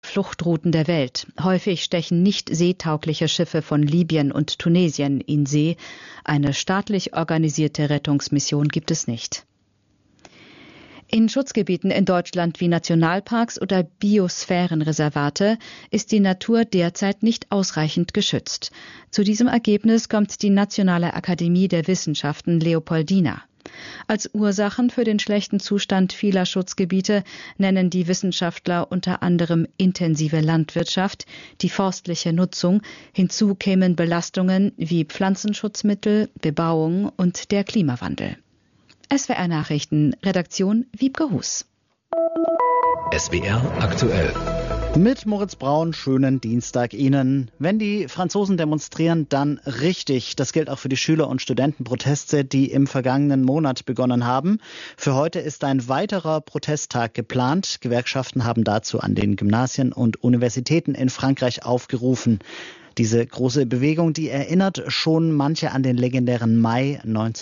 Fluchtrouten der Welt. Häufig stechen nicht seetaugliche Schiffe von Libyen und Tunesien in See. Eine staatlich organisierte Rettungsmission gibt es nicht. In Schutzgebieten in Deutschland wie Nationalparks oder Biosphärenreservate ist die Natur derzeit nicht ausreichend geschützt. Zu diesem Ergebnis kommt die Nationale Akademie der Wissenschaften Leopoldina. Als Ursachen für den schlechten Zustand vieler Schutzgebiete nennen die Wissenschaftler unter anderem intensive Landwirtschaft, die forstliche Nutzung, hinzu kämen Belastungen wie Pflanzenschutzmittel, Bebauung und der Klimawandel. SWR Nachrichten, Redaktion Wiebke Hus. SWR aktuell. Mit Moritz Braun, schönen Dienstag Ihnen. Wenn die Franzosen demonstrieren, dann richtig. Das gilt auch für die Schüler- und Studentenproteste, die im vergangenen Monat begonnen haben. Für heute ist ein weiterer Protesttag geplant. Gewerkschaften haben dazu an den Gymnasien und Universitäten in Frankreich aufgerufen. Diese große Bewegung, die erinnert schon manche an den legendären Mai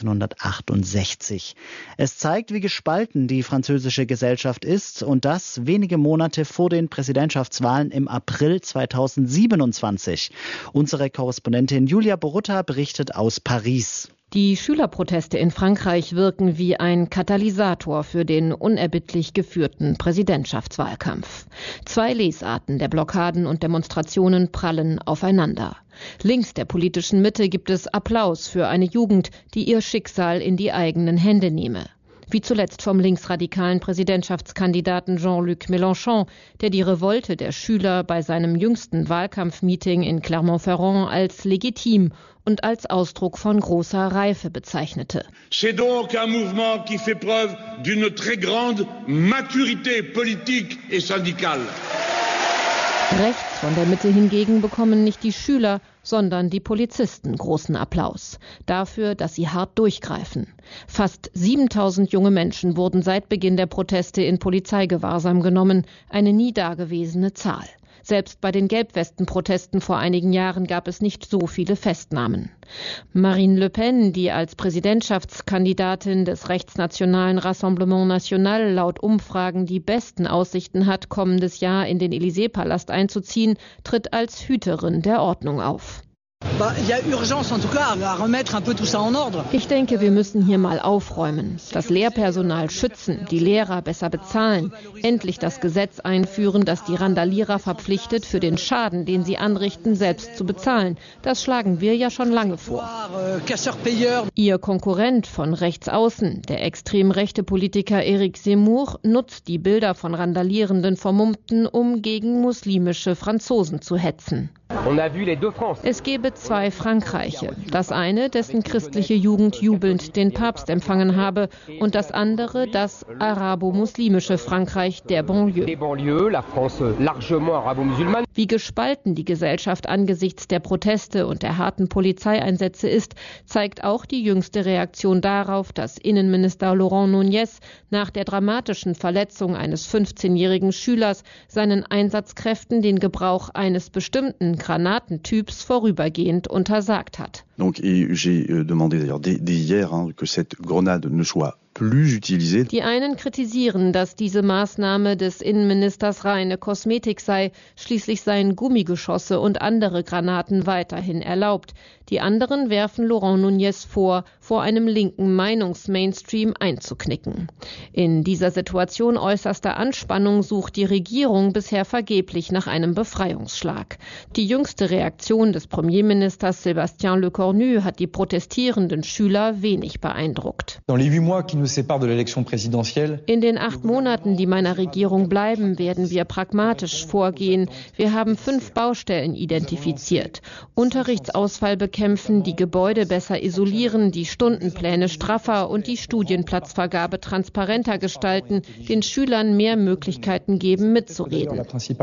1968. Es zeigt, wie gespalten die französische Gesellschaft ist und das wenige Monate vor den Präsidentschaftswahlen im April 2027. Unsere Korrespondentin Julia Borutta berichtet aus Paris. Die Schülerproteste in Frankreich wirken wie ein Katalysator für den unerbittlich geführten Präsidentschaftswahlkampf. Zwei Lesarten der Blockaden und Demonstrationen prallen aufeinander. Links der politischen Mitte gibt es Applaus für eine Jugend, die ihr Schicksal in die eigenen Hände nehme. Wie zuletzt vom linksradikalen Präsidentschaftskandidaten Jean-Luc Mélenchon, der die Revolte der Schüler bei seinem jüngsten Wahlkampfmeeting in Clermont-Ferrand als legitim und als Ausdruck von großer Reife bezeichnete. C'est donc un mouvement qui fait preuve d'une très grande maturité politique et syndicale. Rechts von der Mitte hingegen bekommen nicht die Schüler, sondern die Polizisten großen Applaus. Dafür, dass sie hart durchgreifen. Fast 7000 junge Menschen wurden seit Beginn der Proteste in Polizeigewahrsam genommen. Eine nie dagewesene Zahl. Selbst bei den Gelbwesten-Protesten vor einigen Jahren gab es nicht so viele Festnahmen. Marine Le Pen, die als Präsidentschaftskandidatin des rechtsnationalen Rassemblement National laut Umfragen die besten Aussichten hat, kommendes Jahr in den Élysée-Palast einzuziehen, tritt als Hüterin der Ordnung auf. Ich denke, wir müssen hier mal aufräumen, das Lehrpersonal schützen, die Lehrer besser bezahlen, endlich das Gesetz einführen, das die Randalierer verpflichtet, für den Schaden, den sie anrichten, selbst zu bezahlen. Das schlagen wir ja schon lange vor. Ihr Konkurrent von rechts außen, der extrem rechte Politiker Éric Zemmour, nutzt die Bilder von randalierenden Vermummten, um gegen muslimische Franzosen zu hetzen. Es gebe zwei Frankreiche. Das eine, dessen christliche Jugend jubelnd den Papst empfangen habe, und das andere, das arabo-muslimische Frankreich der Banlieue. Wie gespalten die Gesellschaft angesichts der Proteste und der harten Polizeieinsätze ist, zeigt auch die jüngste Reaktion darauf, dass Innenminister Laurent Nunez nach der dramatischen Verletzung eines 15-jährigen Schülers seinen Einsatzkräften den Gebrauch eines bestimmten Granatentyps vorübergehend untersagt hat. Donc j'ai demandé d'ailleurs dès hier que cette grenade ne soit plus utilisée. Die einen kritisieren, dass diese Maßnahme des Innenministers reine Kosmetik sei. Schließlich seien Gummigeschosse und andere Granaten weiterhin erlaubt. Die anderen werfen Laurent Nunez vor einem linken Meinungsmainstream einzuknicken. In dieser Situation äußerster Anspannung sucht die Regierung bisher vergeblich nach einem Befreiungsschlag. Die jüngste Reaktion des Premierministers Sébastien Lecornu hat die protestierenden Schüler wenig beeindruckt. In den 8 Monaten, die meiner Regierung bleiben, werden wir pragmatisch vorgehen. Wir haben 5 Baustellen identifiziert. Unterrichtsausfall bekämpfen, die Gebäude besser isolieren, die Stundenpläne straffer und die Studienplatzvergabe transparenter gestalten, den Schülern mehr Möglichkeiten geben, mitzureden.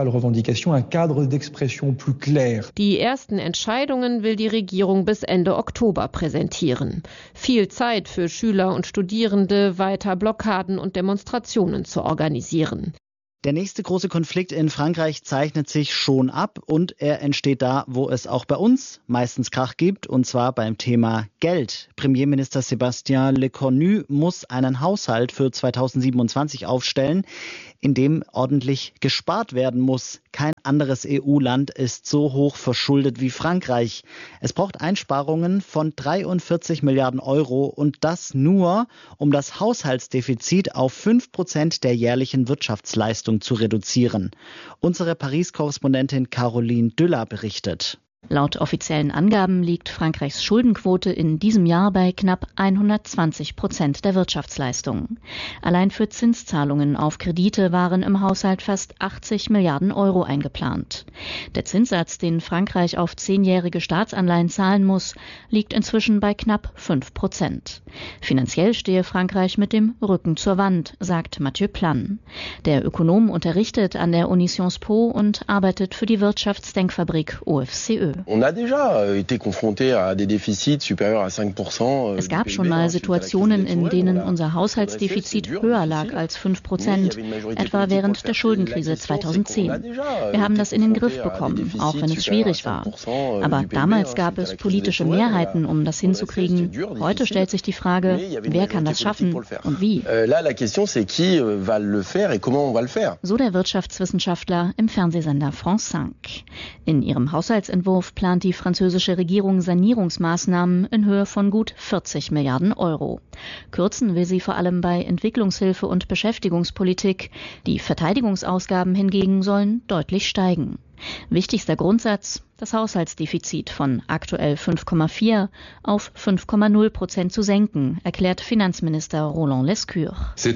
Die ersten Entscheidungen will die Regierung bis Ende Oktober präsentieren. Viel Zeit für Schüler und Studierende, weiter Blockaden und Demonstrationen zu organisieren. Der nächste große Konflikt in Frankreich zeichnet sich schon ab und er entsteht da, wo es auch bei uns meistens Krach gibt, und zwar beim Thema Geld. Premierminister Sébastien Lecornu muss einen Haushalt für 2027 aufstellen. in dem ordentlich gespart werden muss. Kein anderes EU-Land ist so hoch verschuldet wie Frankreich. Es braucht Einsparungen von 43 Milliarden Euro und das nur, um das Haushaltsdefizit auf 5% der jährlichen Wirtschaftsleistung zu reduzieren. Unsere Paris-Korrespondentin Caroline Düller berichtet. Laut offiziellen Angaben liegt Frankreichs Schuldenquote in diesem Jahr bei knapp 120% der Wirtschaftsleistung. Allein für Zinszahlungen auf Kredite waren im Haushalt fast 80 Milliarden Euro eingeplant. Der Zinssatz, den Frankreich auf 10-jährige Staatsanleihen zahlen muss, liegt inzwischen bei knapp 5%. Finanziell stehe Frankreich mit dem Rücken zur Wand, sagt Mathieu Plan. Der Ökonom unterrichtet an der Uni Sciences Po und arbeitet für die Wirtschaftsdenkfabrik OFCE. Es gab schon mal Situationen, in denen unser Haushaltsdefizit höher lag als 5%, etwa während der Schuldenkrise 2010. Wir haben das in den Griff bekommen, auch wenn es schwierig war. Aber damals gab es politische Mehrheiten, um das hinzukriegen. Heute stellt sich die Frage, wer kann das schaffen und wie? So der Wirtschaftswissenschaftler im Fernsehsender France 5. In ihrem Haushaltsentwurf plant die französische Regierung Sanierungsmaßnahmen in Höhe von gut 40 Milliarden Euro. Kürzen will sie vor allem bei Entwicklungshilfe und Beschäftigungspolitik. Die Verteidigungsausgaben hingegen sollen deutlich steigen. Wichtigster Grundsatz: das Haushaltsdefizit von aktuell 5,4 auf 5,0% zu senken, erklärt Finanzminister Roland Lescure. Es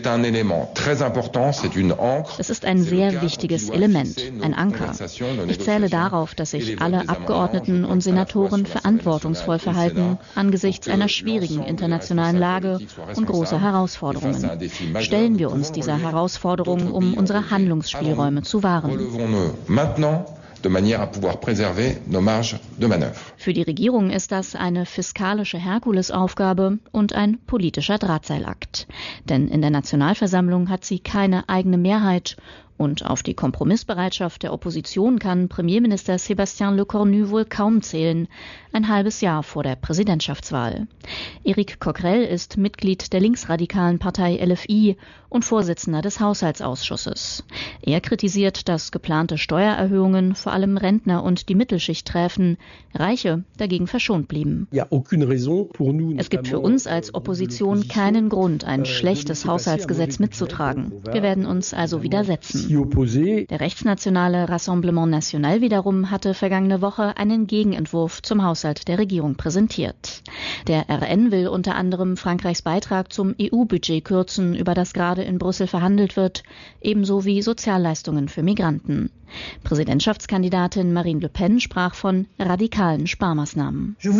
ist ein sehr wichtiges Element, ein Anker. Ich zähle darauf, dass sich alle Abgeordneten und Senatoren verantwortungsvoll verhalten angesichts einer schwierigen internationalen Lage und großer Herausforderungen. Stellen wir uns dieser Herausforderung, um unsere Handlungsspielräume zu wahren. de manière à pouvoir préserver nos marges de manœuvre. Für die Regierung ist das eine fiskalische Herkulesaufgabe und ein politischer Drahtseilakt. Denn in der Nationalversammlung hat sie keine eigene Mehrheit. Und auf die Kompromissbereitschaft der Opposition kann Premierminister Sébastien Lecornu wohl kaum zählen, ein halbes Jahr vor der Präsidentschaftswahl. Éric Coquerel ist Mitglied der linksradikalen Partei LFI und Vorsitzender des Haushaltsausschusses. Er kritisiert, dass geplante Steuererhöhungen vor allem Rentner und die Mittelschicht treffen, Reiche dagegen verschont blieben. Es gibt für uns als Opposition keinen Grund, ein schlechtes Haushaltsgesetz mitzutragen. Wir werden uns also widersetzen. Der rechtsnationale Rassemblement National wiederum hatte vergangene Woche einen Gegenentwurf zum Haushalt der Regierung präsentiert. Der RN will unter anderem Frankreichs Beitrag zum EU-Budget kürzen, über das gerade in Brüssel verhandelt wird, ebenso wie Sozialleistungen für Migranten. Präsidentschaftskandidatin Marine Le Pen sprach von radikalen Sparmaßnahmen. Wir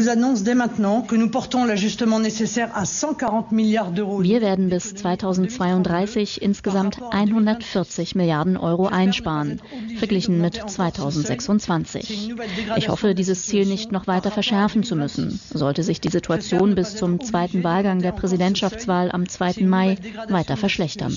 werden bis 2032 insgesamt 140 Milliarden Euro einsparen, verglichen mit 2026. Ich hoffe, dieses Ziel nicht noch weiter verschärfen zu müssen. Sollte sich die Situation bis zum zweiten Wahlgang der Präsidentschaftswahl am 2. Mai weiter verschlechtern.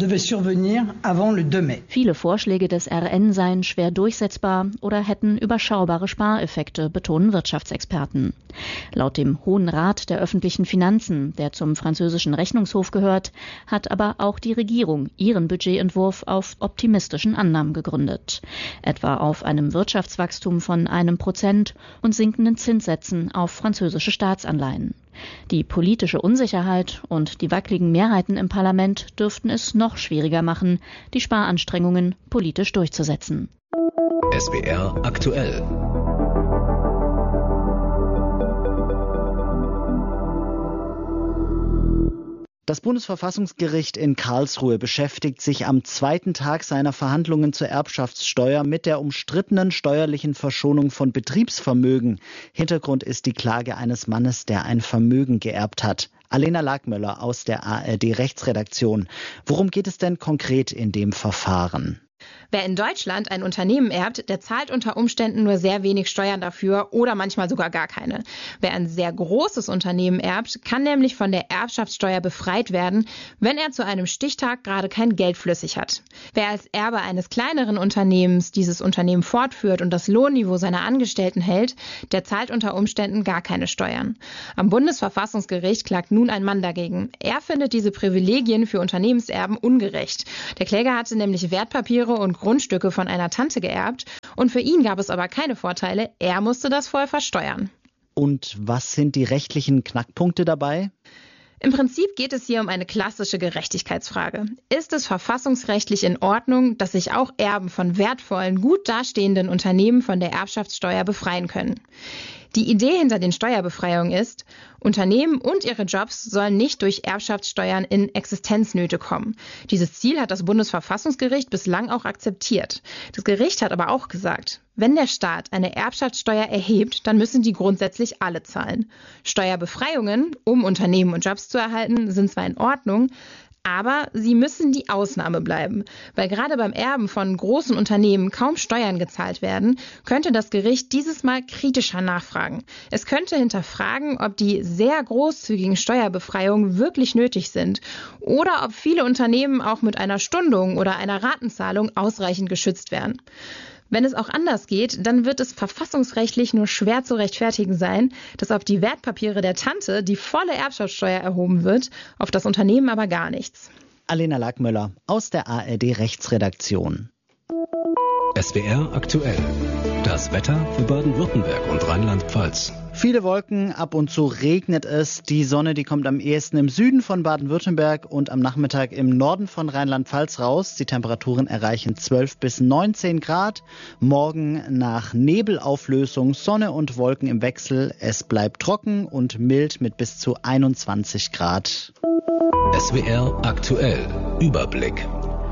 Viele Vorschläge des RN seien schwer durchsetzbar oder hätten überschaubare Spareffekte, betonen Wirtschaftsexperten. Laut dem Hohen Rat der öffentlichen Finanzen, der zum französischen Rechnungshof gehört, hat aber auch die Regierung ihren Budgetentwurf auf optimistischen Annahmen gegründet. Etwa auf einem Wirtschaftswachstum von 1% und sinkenden Zinssätzen auf französische Staatsanleihen. Die politische Unsicherheit und die wackeligen Mehrheiten im Parlament dürften es noch schwieriger machen, die Sparanstrengungen politisch durchzusetzen. SWR aktuell. Das Bundesverfassungsgericht in Karlsruhe beschäftigt sich am zweiten Tag seiner Verhandlungen zur Erbschaftssteuer mit der umstrittenen steuerlichen Verschonung von Betriebsvermögen. Hintergrund ist die Klage eines Mannes, der ein Vermögen geerbt hat. Alena Lagmöller aus der ARD Rechtsredaktion. Worum geht es denn konkret in dem Verfahren? Wer in Deutschland ein Unternehmen erbt, der zahlt unter Umständen nur sehr wenig Steuern dafür oder manchmal sogar gar keine. Wer ein sehr großes Unternehmen erbt, kann nämlich von der Erbschaftssteuer befreit werden, wenn er zu einem Stichtag gerade kein Geld flüssig hat. Wer als Erbe eines kleineren Unternehmens dieses Unternehmen fortführt und das Lohnniveau seiner Angestellten hält, der zahlt unter Umständen gar keine Steuern. Am Bundesverfassungsgericht klagt nun ein Mann dagegen. Er findet diese Privilegien für Unternehmenserben ungerecht. Der Kläger hatte nämlich Wertpapiere und Grundstücke von einer Tante geerbt und für ihn gab es aber keine Vorteile, er musste das voll versteuern. Und was sind die rechtlichen Knackpunkte dabei? Im Prinzip geht es hier um eine klassische Gerechtigkeitsfrage. Ist es verfassungsrechtlich in Ordnung, dass sich auch Erben von wertvollen, gut dastehenden Unternehmen von der Erbschaftssteuer befreien können? Die Idee hinter den Steuerbefreiungen ist, Unternehmen und ihre Jobs sollen nicht durch Erbschaftssteuern in Existenznöte kommen. Dieses Ziel hat das Bundesverfassungsgericht bislang auch akzeptiert. Das Gericht hat aber auch gesagt, wenn der Staat eine Erbschaftssteuer erhebt, dann müssen die grundsätzlich alle zahlen. Steuerbefreiungen, um Unternehmen und Jobs zu erhalten, sind zwar in Ordnung, aber sie müssen die Ausnahme bleiben. Weil gerade beim Erben von großen Unternehmen kaum Steuern gezahlt werden, könnte das Gericht dieses Mal kritischer nachfragen. Es könnte hinterfragen, ob die sehr großzügigen Steuerbefreiungen wirklich nötig sind oder ob viele Unternehmen auch mit einer Stundung oder einer Ratenzahlung ausreichend geschützt werden. Wenn es auch anders geht, dann wird es verfassungsrechtlich nur schwer zu rechtfertigen sein, dass auf die Wertpapiere der Tante die volle Erbschaftssteuer erhoben wird, auf das Unternehmen aber gar nichts. Alena Lackmöller aus der ARD Rechtsredaktion. SWR aktuell. Das Wetter für Baden-Württemberg und Rheinland-Pfalz. Viele Wolken, ab und zu regnet es. Die Sonne, die kommt am ehesten im Süden von Baden-Württemberg und am Nachmittag im Norden von Rheinland-Pfalz raus. Die Temperaturen erreichen 12 bis 19 Grad. Morgen nach Nebelauflösung, Sonne und Wolken im Wechsel. Es bleibt trocken und mild mit bis zu 21 Grad. SWR aktuell. Überblick.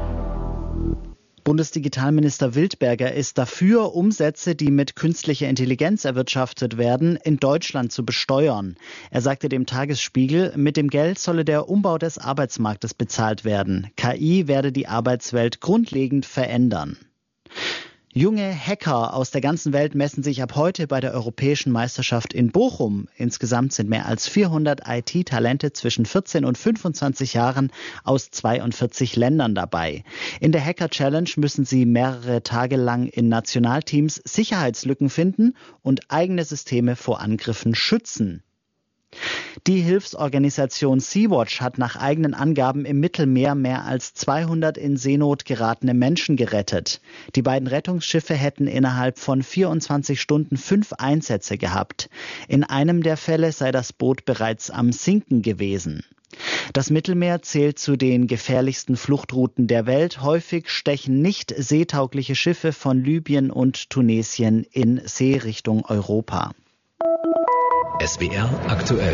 Bundesdigitalminister Wildberger ist dafür, Umsätze, die mit künstlicher Intelligenz erwirtschaftet werden, in Deutschland zu besteuern. Er sagte dem Tagesspiegel, mit dem Geld solle der Umbau des Arbeitsmarktes bezahlt werden. KI werde die Arbeitswelt grundlegend verändern. Junge Hacker aus der ganzen Welt messen sich ab heute bei der Europäischen Meisterschaft in Bochum. Insgesamt sind mehr als 400 IT-Talente zwischen 14 und 25 Jahren aus 42 Ländern dabei. In der Hacker Challenge müssen sie mehrere Tage lang in Nationalteams Sicherheitslücken finden und eigene Systeme vor Angriffen schützen. Die Hilfsorganisation Sea-Watch hat nach eigenen Angaben im Mittelmeer mehr als 200 in Seenot geratene Menschen gerettet. Die beiden Rettungsschiffe hätten innerhalb von 24 Stunden 5 Einsätze gehabt. In einem der Fälle sei das Boot bereits am Sinken gewesen. Das Mittelmeer zählt zu den gefährlichsten Fluchtrouten der Welt. Häufig stechen nicht seetaugliche Schiffe von Libyen und Tunesien in Seerichtung Europa. SWR aktuell.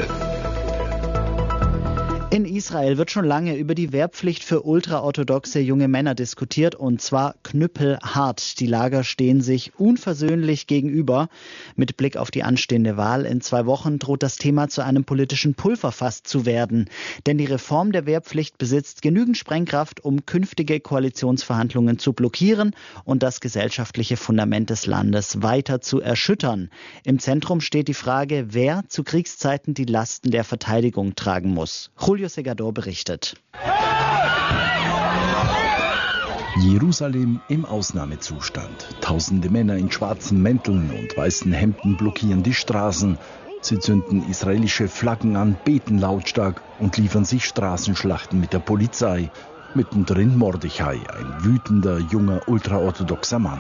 In Israel wird schon lange über die Wehrpflicht für ultraorthodoxe junge Männer diskutiert, und zwar knüppelhart. Die Lager stehen sich unversöhnlich gegenüber. Mit Blick auf die anstehende Wahl in 2 Wochen droht das Thema zu einem politischen Pulverfass zu werden. Denn die Reform der Wehrpflicht besitzt genügend Sprengkraft, um künftige Koalitionsverhandlungen zu blockieren und das gesellschaftliche Fundament des Landes weiter zu erschüttern. Im Zentrum steht die Frage, wer zu Kriegszeiten die Lasten der Verteidigung tragen muss. Julio Segador berichtet. Jerusalem im Ausnahmezustand. Tausende Männer in schwarzen Mänteln und weißen Hemden blockieren die Straßen. Sie zünden israelische Flaggen an, beten lautstark und liefern sich Straßenschlachten mit der Polizei. Mittendrin Mordechai, ein wütender, junger, ultraorthodoxer Mann.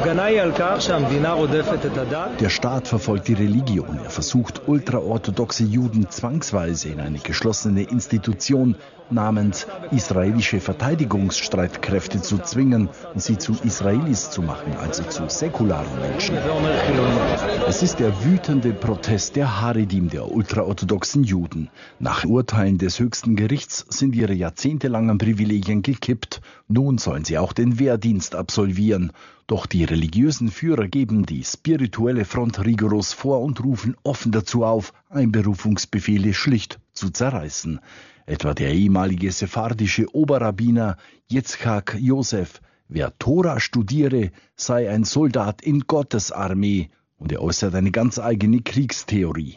Der Staat verfolgt die Religion. Er versucht, ultraorthodoxe Juden zwangsweise in eine geschlossene Institution namens israelische Verteidigungsstreitkräfte zu zwingen und sie zu Israelis zu machen, also zu säkularen Menschen. Es ist der wütende Protest der Haredim, der ultraorthodoxen Juden. Nach Urteilen des höchsten Gerichts sind ihre jahrzehntelangen Privilegien gekippt. Nun sollen sie auch den Wehrdienst absolvieren. Doch die religiösen Führer geben die spirituelle Front rigoros vor und rufen offen dazu auf, Einberufungsbefehle schlicht zu zerreißen. Etwa der ehemalige sephardische Oberrabbiner Yitzchak Yosef wer Tora studiere, sei ein Soldat in Gottes Armee. Und er äußert eine ganz eigene Kriegstheorie.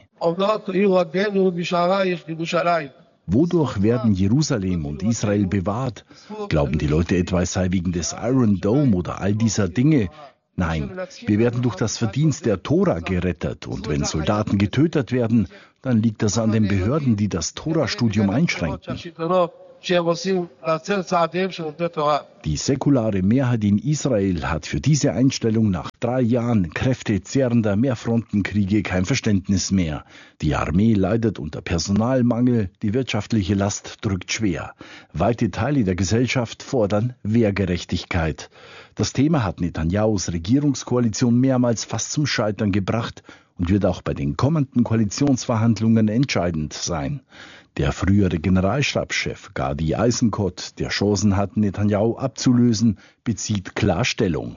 Wodurch werden Jerusalem und Israel bewahrt? Glauben die Leute etwa, es sei wegen des Iron Dome oder all dieser Dinge? Nein, wir werden durch das Verdienst der Tora gerettet. Und wenn Soldaten getötet werden, dann liegt das an den Behörden, die das Tora-Studium einschränken. Die säkulare Mehrheit in Israel hat für diese Einstellung nach 3 Jahren kräftezehrender Mehrfrontenkriege kein Verständnis mehr. Die Armee leidet unter Personalmangel, die wirtschaftliche Last drückt schwer. Weite Teile der Gesellschaft fordern Wehrgerechtigkeit. Das Thema hat Netanyahus Regierungskoalition mehrmals fast zum Scheitern gebracht und wird auch bei den kommenden Koalitionsverhandlungen entscheidend sein. Der frühere Generalstabschef Gadi Eisenkot, der Chancen hat, Netanyahu abzulösen, bezieht klar Stellung.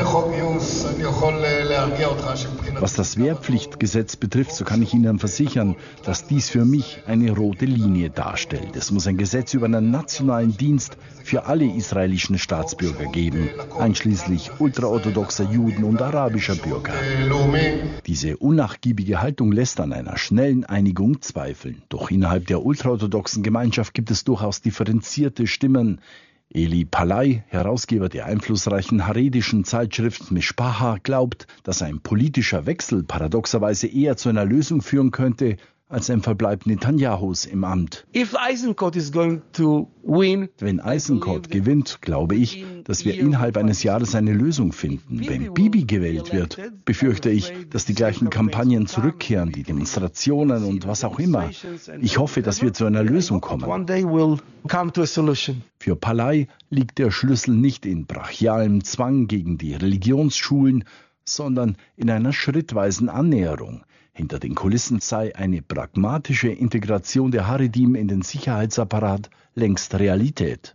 Was das Wehrpflichtgesetz betrifft, so kann ich Ihnen versichern, dass dies für mich eine rote Linie darstellt. Es muss ein Gesetz über einen nationalen Dienst für alle israelischen Staatsbürger geben, einschließlich ultraorthodoxer Juden und arabischer Bürger. Diese unnachgiebige Haltung lässt an einer schnellen Einigung zweifeln. Doch innerhalb der ultraorthodoxen Gemeinschaft gibt es durchaus differenzierte Stimmen. Eli Palai, Herausgeber der einflussreichen haredischen Zeitschrift Mishpacha, glaubt, dass ein politischer Wechsel paradoxerweise eher zu einer Lösung führen könnte, als ein Verbleib Netanyahus im Amt. Wenn Eisenkot gewinnt, glaube ich, dass wir innerhalb eines Jahres eine Lösung finden. Wenn Bibi gewählt wird, befürchte ich, dass die gleichen Kampagnen zurückkehren, die Demonstrationen und was auch immer. Ich hoffe, dass wir zu einer Lösung kommen. Für Palai liegt der Schlüssel nicht in brachialem Zwang gegen die Religionsschulen, sondern in einer schrittweisen Annäherung. Hinter den Kulissen sei eine pragmatische Integration der Haredim in den Sicherheitsapparat längst Realität.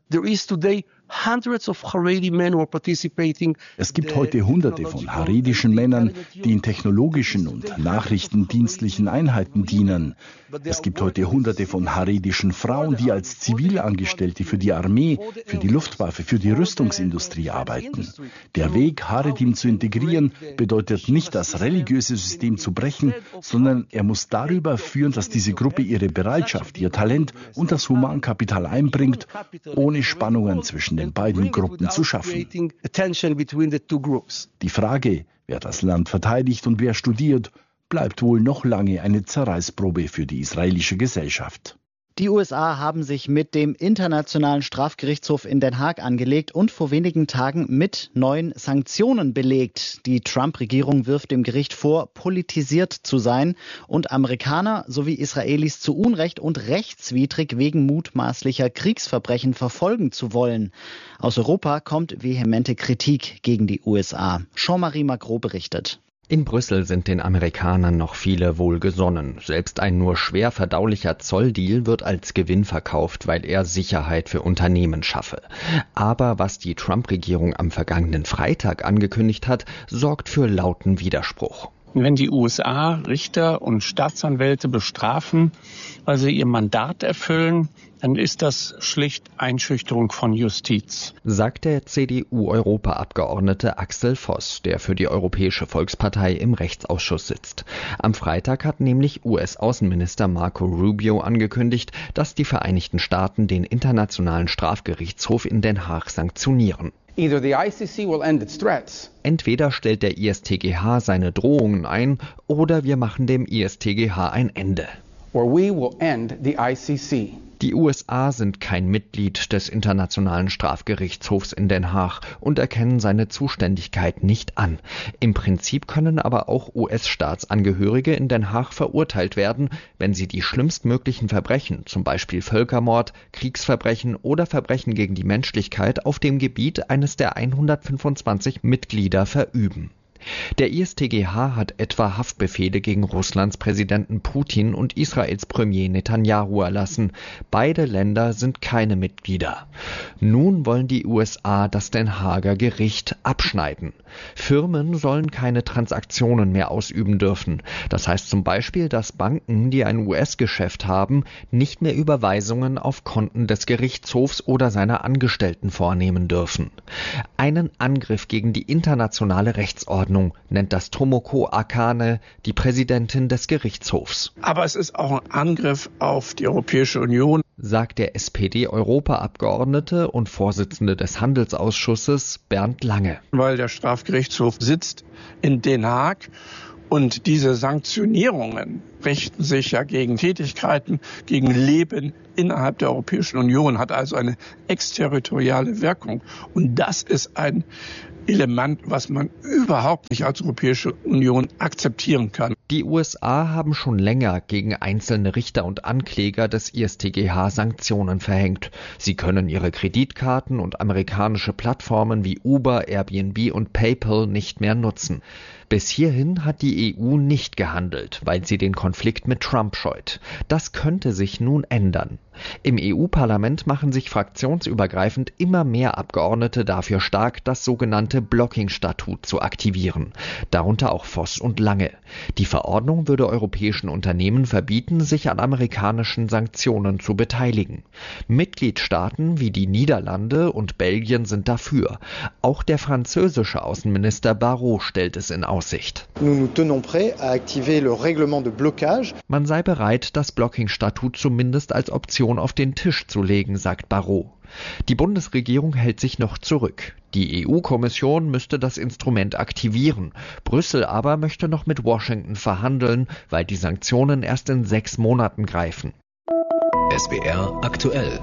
Es gibt heute Hunderte von haredischen Männern, die in technologischen und nachrichtendienstlichen Einheiten dienen. Es gibt heute Hunderte von haredischen Frauen, die als Zivilangestellte für die Armee, für die Luftwaffe, für die Rüstungsindustrie arbeiten. Der Weg, Haredim zu integrieren, bedeutet nicht, das religiöse System zu brechen, sondern er muss darüber führen, dass diese Gruppe ihre Bereitschaft, ihr Talent und das Humankapital einbringt, ohne Spannungen zwischen den beiden Gruppen zu schaffen. Die Frage, wer das Land verteidigt und wer studiert, bleibt wohl noch lange eine Zerreißprobe für die israelische Gesellschaft. Die USA haben sich mit dem Internationalen Strafgerichtshof in Den Haag angelegt und vor wenigen Tagen mit neuen Sanktionen belegt. Die Trump-Regierung wirft dem Gericht vor, politisiert zu sein und Amerikaner sowie Israelis zu Unrecht und rechtswidrig wegen mutmaßlicher Kriegsverbrechen verfolgen zu wollen. Aus Europa kommt vehemente Kritik gegen die USA. Jean-Marie Magro berichtet. In Brüssel sind den Amerikanern noch viele wohlgesonnen. Selbst ein nur schwer verdaulicher Zolldeal wird als Gewinn verkauft, weil er Sicherheit für Unternehmen schaffe. Aber was die Trump-Regierung am vergangenen Freitag angekündigt hat, sorgt für lauten Widerspruch. Wenn die USA Richter und Staatsanwälte bestrafen, weil sie ihr Mandat erfüllen, dann ist das schlicht Einschüchterung von Justiz, sagt der CDU-Europaabgeordnete Axel Voss, der für die Europäische Volkspartei im Rechtsausschuss sitzt. Am Freitag hat nämlich US-Außenminister Marco Rubio angekündigt, dass die Vereinigten Staaten den Internationalen Strafgerichtshof in Den Haag sanktionieren. Entweder stellt der ISTGH seine Drohungen ein, oder wir machen dem ISTGH ein Ende. Die USA sind kein Mitglied des Internationalen Strafgerichtshofs in Den Haag und erkennen seine Zuständigkeit nicht an. Im Prinzip können aber auch US-Staatsangehörige in Den Haag verurteilt werden, wenn sie die schlimmstmöglichen Verbrechen, zum Beispiel Völkermord, Kriegsverbrechen oder Verbrechen gegen die Menschlichkeit auf dem Gebiet eines der 125 Mitglieder verüben. Der IStGH hat etwa Haftbefehle gegen Russlands Präsidenten Putin und Israels Premier Netanyahu erlassen. Beide Länder sind keine Mitglieder. Nun wollen die USA das Den Haager Gericht abschneiden. Firmen sollen keine Transaktionen mehr ausüben dürfen. Das heißt zum Beispiel, dass Banken, die ein US-Geschäft haben, nicht mehr Überweisungen auf Konten des Gerichtshofs oder seiner Angestellten vornehmen dürfen. Einen Angriff gegen die internationale Rechtsordnung nennt das Tomoko Akane, die Präsidentin des Gerichtshofs. Aber es ist auch ein Angriff auf die Europäische Union, sagt der SPD-Europaabgeordnete und Vorsitzende des Handelsausschusses Bernd Lange. Weil der Strafgerichtshof sitzt in Den Haag und diese Sanktionierungen richten sich ja gegen Tätigkeiten, gegen Leben innerhalb der Europäischen Union, hat also eine exterritoriale Wirkung. Und das ist ein Element, was man überhaupt nicht als Europäische Union akzeptieren kann. Die USA haben schon länger gegen einzelne Richter und Ankläger des IStGH Sanktionen verhängt. Sie können ihre Kreditkarten und amerikanische Plattformen wie Uber, Airbnb und PayPal nicht mehr nutzen. Bis hierhin hat die EU nicht gehandelt, weil sie den Konflikt mit Trump scheut. Das könnte sich nun ändern. Im EU-Parlament machen sich fraktionsübergreifend immer mehr Abgeordnete dafür stark, das sogenannte Blocking-Statut zu aktivieren. Darunter auch Voss und Lange. Die Verordnung würde europäischen Unternehmen verbieten, sich an amerikanischen Sanktionen zu beteiligen. Mitgliedstaaten wie die Niederlande und Belgien sind dafür. Auch der französische Außenminister Barrot stellt es in Aussicht. Man sei bereit, das Blocking-Statut zumindest als Option auf den Tisch zu legen, sagt Barrot. Die Bundesregierung hält sich noch zurück. Die EU-Kommission müsste das Instrument aktivieren. Brüssel aber möchte noch mit Washington verhandeln, weil die Sanktionen erst in 6 Monaten greifen. SWR aktuell.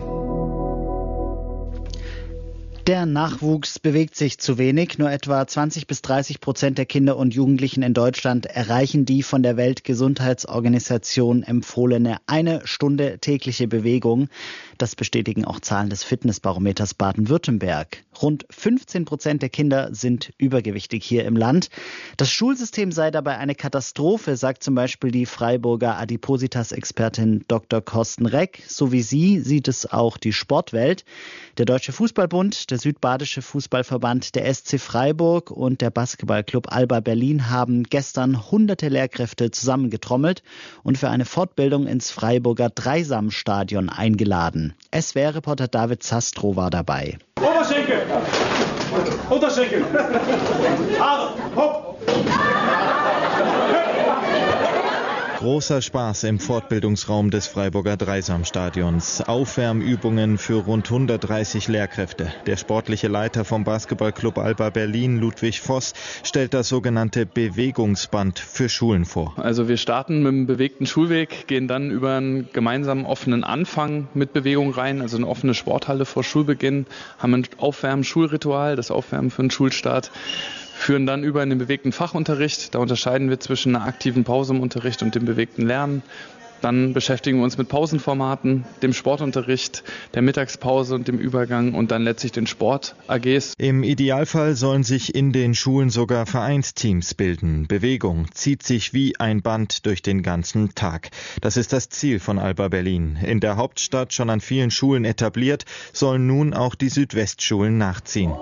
Der Nachwuchs bewegt sich zu wenig. Nur etwa 20-30% der Kinder und Jugendlichen in Deutschland erreichen die von der Weltgesundheitsorganisation empfohlene 1 Stunde tägliche Bewegung. Das bestätigen auch Zahlen des Fitnessbarometers Baden-Württemberg. Rund 15% der Kinder sind übergewichtig hier im Land. Das Schulsystem sei dabei eine Katastrophe, sagt zum Beispiel die Freiburger Adipositas-Expertin Dr. Korsten Reck. So wie sie sieht es auch die Sportwelt. Der Deutsche Fußballbund, der Südbadische Fußballverband, der SC Freiburg und der Basketballclub Alba Berlin haben gestern hunderte Lehrkräfte zusammengetrommelt und für eine Fortbildung ins Freiburger Dreisamstadion eingeladen. SWR-Reporter David Zastro war dabei. Oberschenkel! Unterschenkel! Haare! Hopp! Großer Spaß im Fortbildungsraum des Freiburger Dreisamstadions. Aufwärmübungen für rund 130 Lehrkräfte. Der sportliche Leiter vom Basketballclub Alba Berlin, Ludwig Voss, stellt das sogenannte Bewegungsband für Schulen vor. Also wir starten mit einem bewegten Schulweg, gehen dann über einen gemeinsamen offenen Anfang mit Bewegung rein, also eine offene Sporthalle vor Schulbeginn, haben ein Aufwärmen-Schulritual, das Aufwärmen für den Schulstart, führen dann über in den bewegten Fachunterricht. Da unterscheiden wir zwischen einer aktiven Pause im Unterricht und dem bewegten Lernen. Dann beschäftigen wir uns mit Pausenformaten, dem Sportunterricht, der Mittagspause und dem Übergang und dann letztlich den Sport-AGs. Im Idealfall sollen sich in den Schulen sogar Vereinsteams bilden. Bewegung zieht sich wie ein Band durch den ganzen Tag. Das ist das Ziel von Alba Berlin. In der Hauptstadt schon an vielen Schulen etabliert, sollen nun auch die Südwestschulen nachziehen.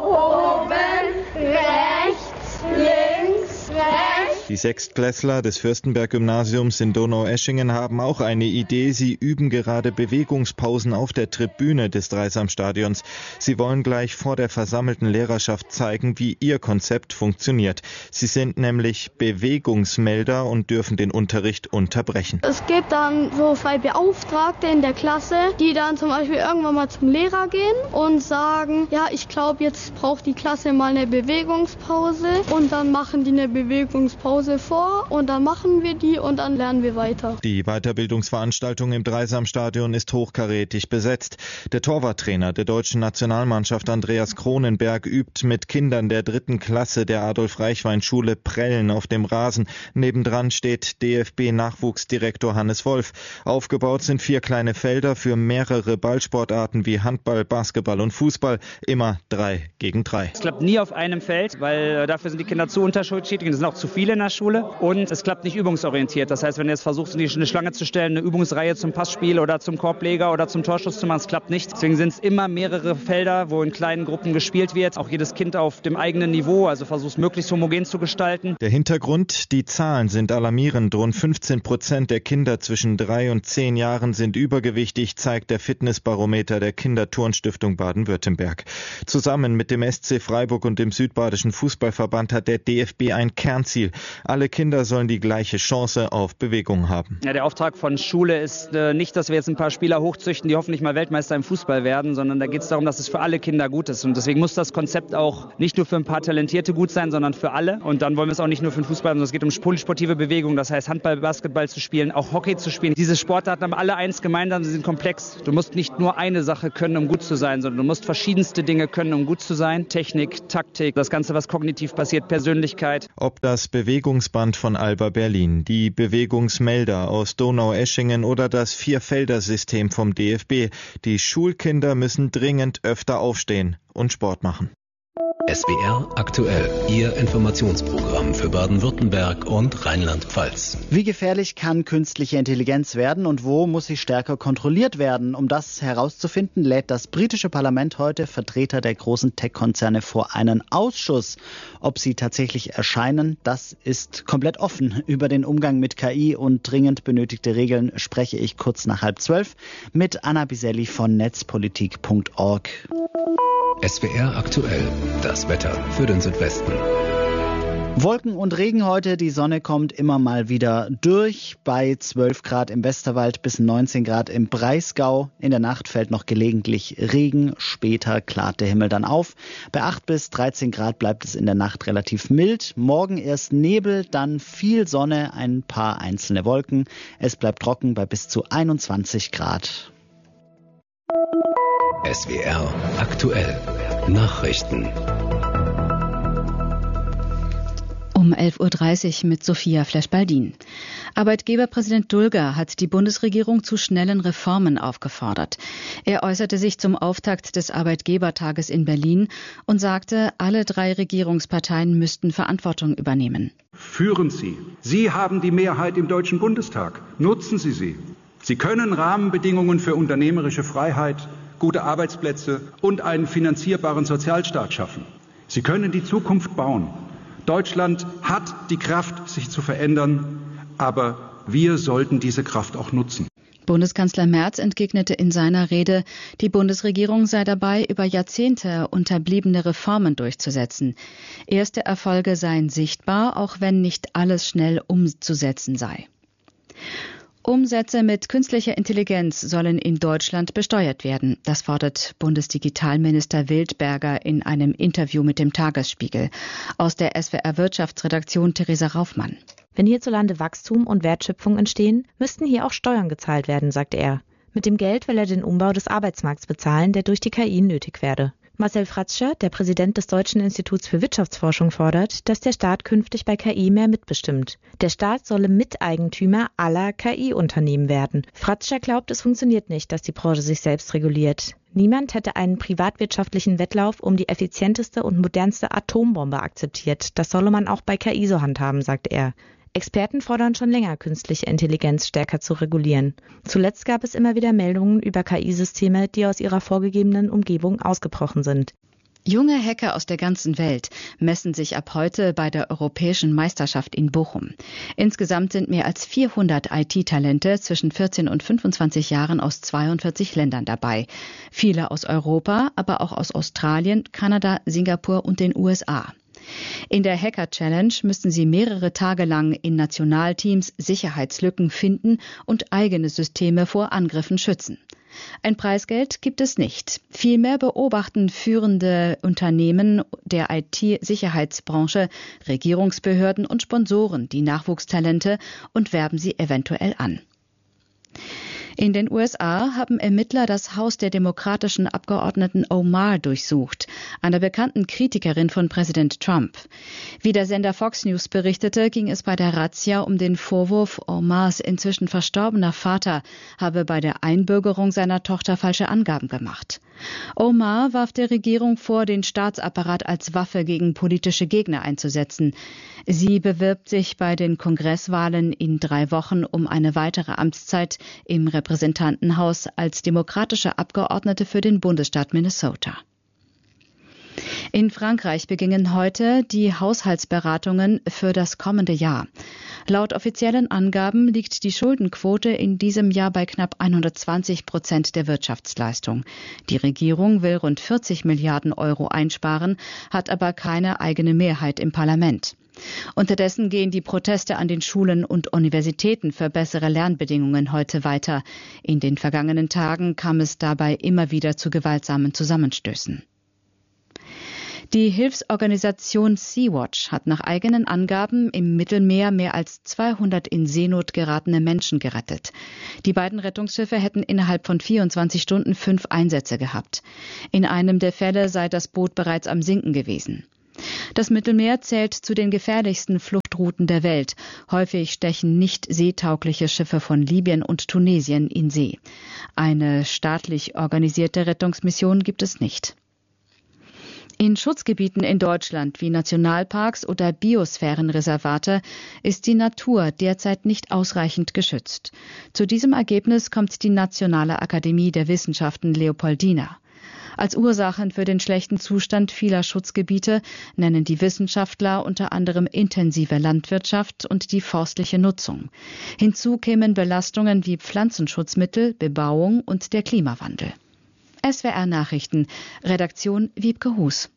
Die Sechstklässler des Fürstenberg-Gymnasiums in Donaueschingen haben auch eine Idee. Sie üben gerade Bewegungspausen auf der Tribüne des Dreisamstadions. Sie wollen gleich vor der versammelten Lehrerschaft zeigen, wie ihr Konzept funktioniert. Sie sind nämlich Bewegungsmelder und dürfen den Unterricht unterbrechen. Es gibt dann so 2 Beauftragte in der Klasse, die dann zum Beispiel irgendwann mal zum Lehrer gehen und sagen, ja, ich glaube, jetzt braucht die Klasse mal eine Bewegungspause und dann machen die eine Bewegungspause Hause vor und dann machen wir die und dann lernen wir weiter. Die Weiterbildungsveranstaltung im Dreisamstadion ist hochkarätig besetzt. Der Torwarttrainer der deutschen Nationalmannschaft Andreas Kronenberg übt mit Kindern der 3. Klasse der Adolf-Reichwein-Schule Prellen auf dem Rasen. Nebendran steht DFB-Nachwuchsdirektor Hannes Wolf. Aufgebaut sind 4 kleine Felder für mehrere Ballsportarten wie Handball, Basketball und Fußball. Immer 3 gegen 3. Es klappt nie auf einem Feld, weil dafür sind die Kinder zu unterschiedlich. Es sind auch zu viele in der Schule und es klappt nicht übungsorientiert. Das heißt, wenn du jetzt versuchst, eine Schlange zu stellen, eine Übungsreihe zum Passspiel oder zum Korbleger oder zum Torschuss zu machen, es klappt nicht. Deswegen sind es immer mehrere Felder, wo in kleinen Gruppen gespielt wird. Auch jedes Kind auf dem eigenen Niveau, also versuchst möglichst homogen zu gestalten. Der Hintergrund, die Zahlen sind alarmierend. Rund 15% der Kinder zwischen 3 und 10 Jahren sind übergewichtig, zeigt der Fitnessbarometer der Kinderturnstiftung Baden-Württemberg. Zusammen mit dem SC Freiburg und dem Südbadischen Fußballverband hat der DFB ein Kernziel. Alle Kinder sollen die gleiche Chance auf Bewegung haben. Ja, der Auftrag von Schule ist nicht, dass wir jetzt ein paar Spieler hochzüchten, die hoffentlich mal Weltmeister im Fußball werden, sondern da geht es darum, dass es für alle Kinder gut ist. Und deswegen muss das Konzept auch nicht nur für ein paar Talentierte gut sein, sondern für alle. Und dann wollen wir es auch nicht nur für den Fußball, sondern es geht um polysportive Bewegung. Das heißt, Handball, Basketball zu spielen, auch Hockey zu spielen. Diese Sportarten haben alle eins gemeinsam, sie sind komplex. Du musst nicht nur eine Sache können, um gut zu sein, sondern du musst verschiedenste Dinge können, um gut zu sein. Technik, Taktik, das Ganze, was kognitiv passiert, Persönlichkeit. Ob das Bewegungsband von Alba Berlin, die Bewegungsmelder aus Donaueschingen oder das Vierfelder-System vom DFB. Die Schulkinder müssen dringend öfter aufstehen und Sport machen. SWR aktuell, Ihr Informationsprogramm für Baden-Württemberg und Rheinland-Pfalz. Wie gefährlich kann künstliche Intelligenz werden und wo muss sie stärker kontrolliert werden? Um das herauszufinden, lädt das britische Parlament heute Vertreter der großen Tech-Konzerne vor einen Ausschuss. Ob sie tatsächlich erscheinen, das ist komplett offen. Über den Umgang mit KI und dringend benötigte Regeln spreche ich kurz nach 11:30 mit Anna Biselli von netzpolitik.org. SWR aktuell, das Wetter für den Südwesten. Wolken und Regen heute, die Sonne kommt immer mal wieder durch. Bei 12 Grad im Westerwald bis 19 Grad im Breisgau. In der Nacht fällt noch gelegentlich Regen, später klart der Himmel dann auf. Bei 8 bis 13 Grad bleibt es in der Nacht relativ mild. Morgen erst Nebel, dann viel Sonne, ein paar einzelne Wolken. Es bleibt trocken bei bis zu 21 Grad. SWR aktuell, Nachrichten. Um 11:30 Uhr mit Sophia Flesch-Baldin. Arbeitgeberpräsident Dulger hat die Bundesregierung zu schnellen Reformen aufgefordert. Er äußerte sich zum Auftakt des Arbeitgebertages in Berlin und sagte, alle 3 Regierungsparteien müssten Verantwortung übernehmen. Führen Sie. Sie haben die Mehrheit im Deutschen Bundestag. Nutzen Sie sie. Sie können Rahmenbedingungen für unternehmerische Freiheit, gute Arbeitsplätze und einen finanzierbaren Sozialstaat schaffen. Sie können die Zukunft bauen. Deutschland hat die Kraft, sich zu verändern, aber wir sollten diese Kraft auch nutzen. Bundeskanzler Merz entgegnete in seiner Rede, die Bundesregierung sei dabei, über Jahrzehnte unterbliebene Reformen durchzusetzen. Erste Erfolge seien sichtbar, auch wenn nicht alles schnell umzusetzen sei. Umsätze mit künstlicher Intelligenz sollen in Deutschland besteuert werden. Das fordert Bundesdigitalminister Wildberger in einem Interview mit dem Tagesspiegel. Aus der SWR Wirtschaftsredaktion Theresa Raufmann. Wenn hierzulande Wachstum und Wertschöpfung entstehen, müssten hier auch Steuern gezahlt werden, sagt er. Mit dem Geld will er den Umbau des Arbeitsmarkts bezahlen, der durch die KI nötig werde. Marcel Fratscher, der Präsident des Deutschen Instituts für Wirtschaftsforschung, fordert, dass der Staat künftig bei KI mehr mitbestimmt. Der Staat solle Miteigentümer aller KI-Unternehmen werden. Fratscher glaubt, es funktioniert nicht, dass die Branche sich selbst reguliert. Niemand hätte einen privatwirtschaftlichen Wettlauf um die effizienteste und modernste Atombombe akzeptiert. Das solle man auch bei KI so handhaben, sagt er. Experten fordern schon länger, künstliche Intelligenz stärker zu regulieren. Zuletzt gab es immer wieder Meldungen über KI-Systeme, die aus ihrer vorgegebenen Umgebung ausgebrochen sind. Junge Hacker aus der ganzen Welt messen sich ab heute bei der Europäischen Meisterschaft in Bochum. Insgesamt sind mehr als 400 IT-Talente zwischen 14 und 25 Jahren aus 42 Ländern dabei. Viele aus Europa, aber auch aus Australien, Kanada, Singapur und den USA. In der Hacker Challenge müssen sie mehrere Tage lang in Nationalteams Sicherheitslücken finden und eigene Systeme vor Angriffen schützen. Ein Preisgeld gibt es nicht. Vielmehr beobachten führende Unternehmen der IT-Sicherheitsbranche, Regierungsbehörden und Sponsoren die Nachwuchstalente und werben sie eventuell an. In den USA haben Ermittler das Haus der demokratischen Abgeordneten Omar durchsucht, einer bekannten Kritikerin von Präsident Trump. Wie der Sender Fox News berichtete, ging es bei der Razzia um den Vorwurf, Omars inzwischen verstorbener Vater habe bei der Einbürgerung seiner Tochter falsche Angaben gemacht. Omar warf der Regierung vor, den Staatsapparat als Waffe gegen politische Gegner einzusetzen. Sie bewirbt sich bei den Kongresswahlen in 3 Wochen um eine weitere Amtszeit im Repräsentantenhaus als demokratische Abgeordnete für den Bundesstaat Minnesota. In Frankreich beginnen heute die Haushaltsberatungen für das kommende Jahr. Laut offiziellen Angaben liegt die Schuldenquote in diesem Jahr bei knapp 120% der Wirtschaftsleistung. Die Regierung will rund 40 Milliarden Euro einsparen, hat aber keine eigene Mehrheit im Parlament. Unterdessen gehen die Proteste an den Schulen und Universitäten für bessere Lernbedingungen heute weiter. In den vergangenen Tagen kam es dabei immer wieder zu gewaltsamen Zusammenstößen. Die Hilfsorganisation Sea-Watch hat nach eigenen Angaben im Mittelmeer mehr als 200 in Seenot geratene Menschen gerettet. Die beiden Rettungsschiffe hätten innerhalb von 24 Stunden 5 Einsätze gehabt. In einem der Fälle sei das Boot bereits am Sinken gewesen. Das Mittelmeer zählt zu den gefährlichsten Fluchtrouten der Welt. Häufig stechen nicht seetaugliche Schiffe von Libyen und Tunesien in See. Eine staatlich organisierte Rettungsmission gibt es nicht. In Schutzgebieten in Deutschland wie Nationalparks oder Biosphärenreservate ist die Natur derzeit nicht ausreichend geschützt. Zu diesem Ergebnis kommt die Nationale Akademie der Wissenschaften Leopoldina. Als Ursachen für den schlechten Zustand vieler Schutzgebiete nennen die Wissenschaftler unter anderem intensive Landwirtschaft und die forstliche Nutzung. Hinzu kämen Belastungen wie Pflanzenschutzmittel, Bebauung und der Klimawandel. SWR Nachrichten, Redaktion Wiebke Hus.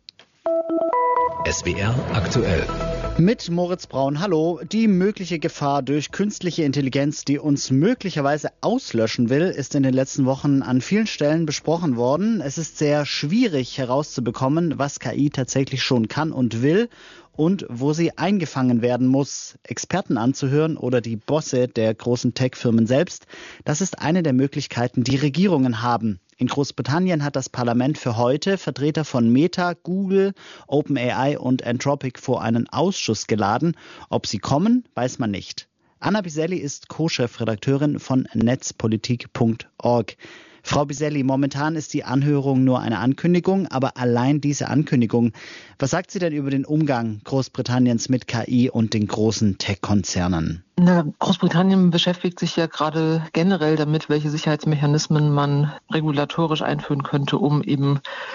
SWR aktuell. Mit Moritz Braun, hallo. Die mögliche Gefahr durch künstliche Intelligenz, die uns möglicherweise auslöschen will, ist in den letzten Wochen an vielen Stellen besprochen worden. Es ist sehr schwierig herauszubekommen, was KI tatsächlich schon kann und will und wo sie eingefangen werden muss. Experten anzuhören oder die Bosse der großen Tech-Firmen selbst, das ist eine der Möglichkeiten, die Regierungen haben. In Großbritannien hat das Parlament für heute Vertreter von Meta, Google, OpenAI und Anthropic vor einen Ausschuss geladen. Ob sie kommen, weiß man nicht. Anna Biselli ist Co-Chefredakteurin von netzpolitik.org. Frau Biselli, momentan ist die Anhörung nur eine Ankündigung, aber allein diese Ankündigung, was sagt sie denn über den Umgang Großbritanniens mit KI und den großen Tech-Konzernen? Großbritannien beschäftigt sich ja gerade generell damit, welche Sicherheitsmechanismen man regulatorisch einführen könnte, um eben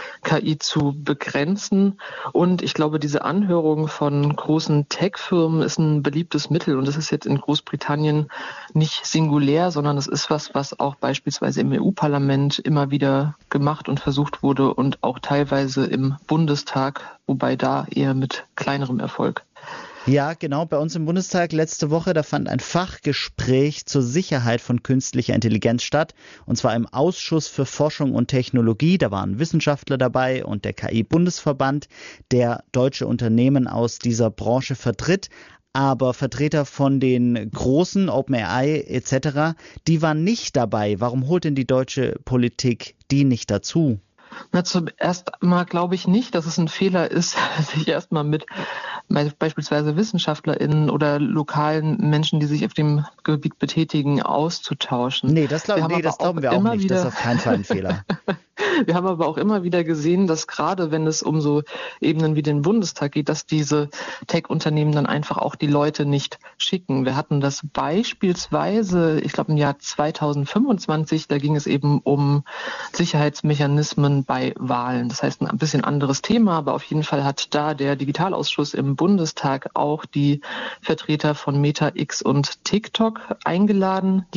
KI zu begrenzen. Und ich glaube, diese Anhörung von großen Tech-Firmen ist ein beliebtes Mittel. Und das ist jetzt in Großbritannien nicht singulär, sondern es ist was auch beispielsweise im EU-Parlament immer wieder gemacht und versucht wurde und auch teilweise im Bundestag, wobei da eher mit kleinerem Erfolg. Ja, genau. Bei uns im Bundestag letzte Woche, da fand ein Fachgespräch zur Sicherheit von künstlicher Intelligenz statt. Und zwar im Ausschuss für Forschung und Technologie. Da waren Wissenschaftler dabei und der KI-Bundesverband, der deutsche Unternehmen aus dieser Branche vertritt. Aber Vertreter von den großen, OpenAI etc., die waren nicht dabei. Warum holt denn die deutsche Politik die nicht dazu? Zuerst mal glaube ich nicht, dass es ein Fehler ist, sich erstmal mit beispielsweise WissenschaftlerInnen oder lokalen Menschen, die sich auf dem Gebiet betätigen, auszutauschen. Nee, das glauben wir auch nicht. Das ist auf keinen Fall ein Fehler. Wir haben aber auch immer wieder gesehen, dass gerade wenn es um so Ebenen wie den Bundestag geht, dass diese Tech-Unternehmen dann einfach auch die Leute nicht schicken. Wir hatten das beispielsweise, ich glaube im Jahr 2025, da ging es eben um Sicherheitsmechanismen bei Wahlen. Das heißt ein bisschen anderes Thema, aber auf jeden Fall hat da der Digitalausschuss im Bundestag auch die Vertreter von Meta, X und TikTok eingeladen, die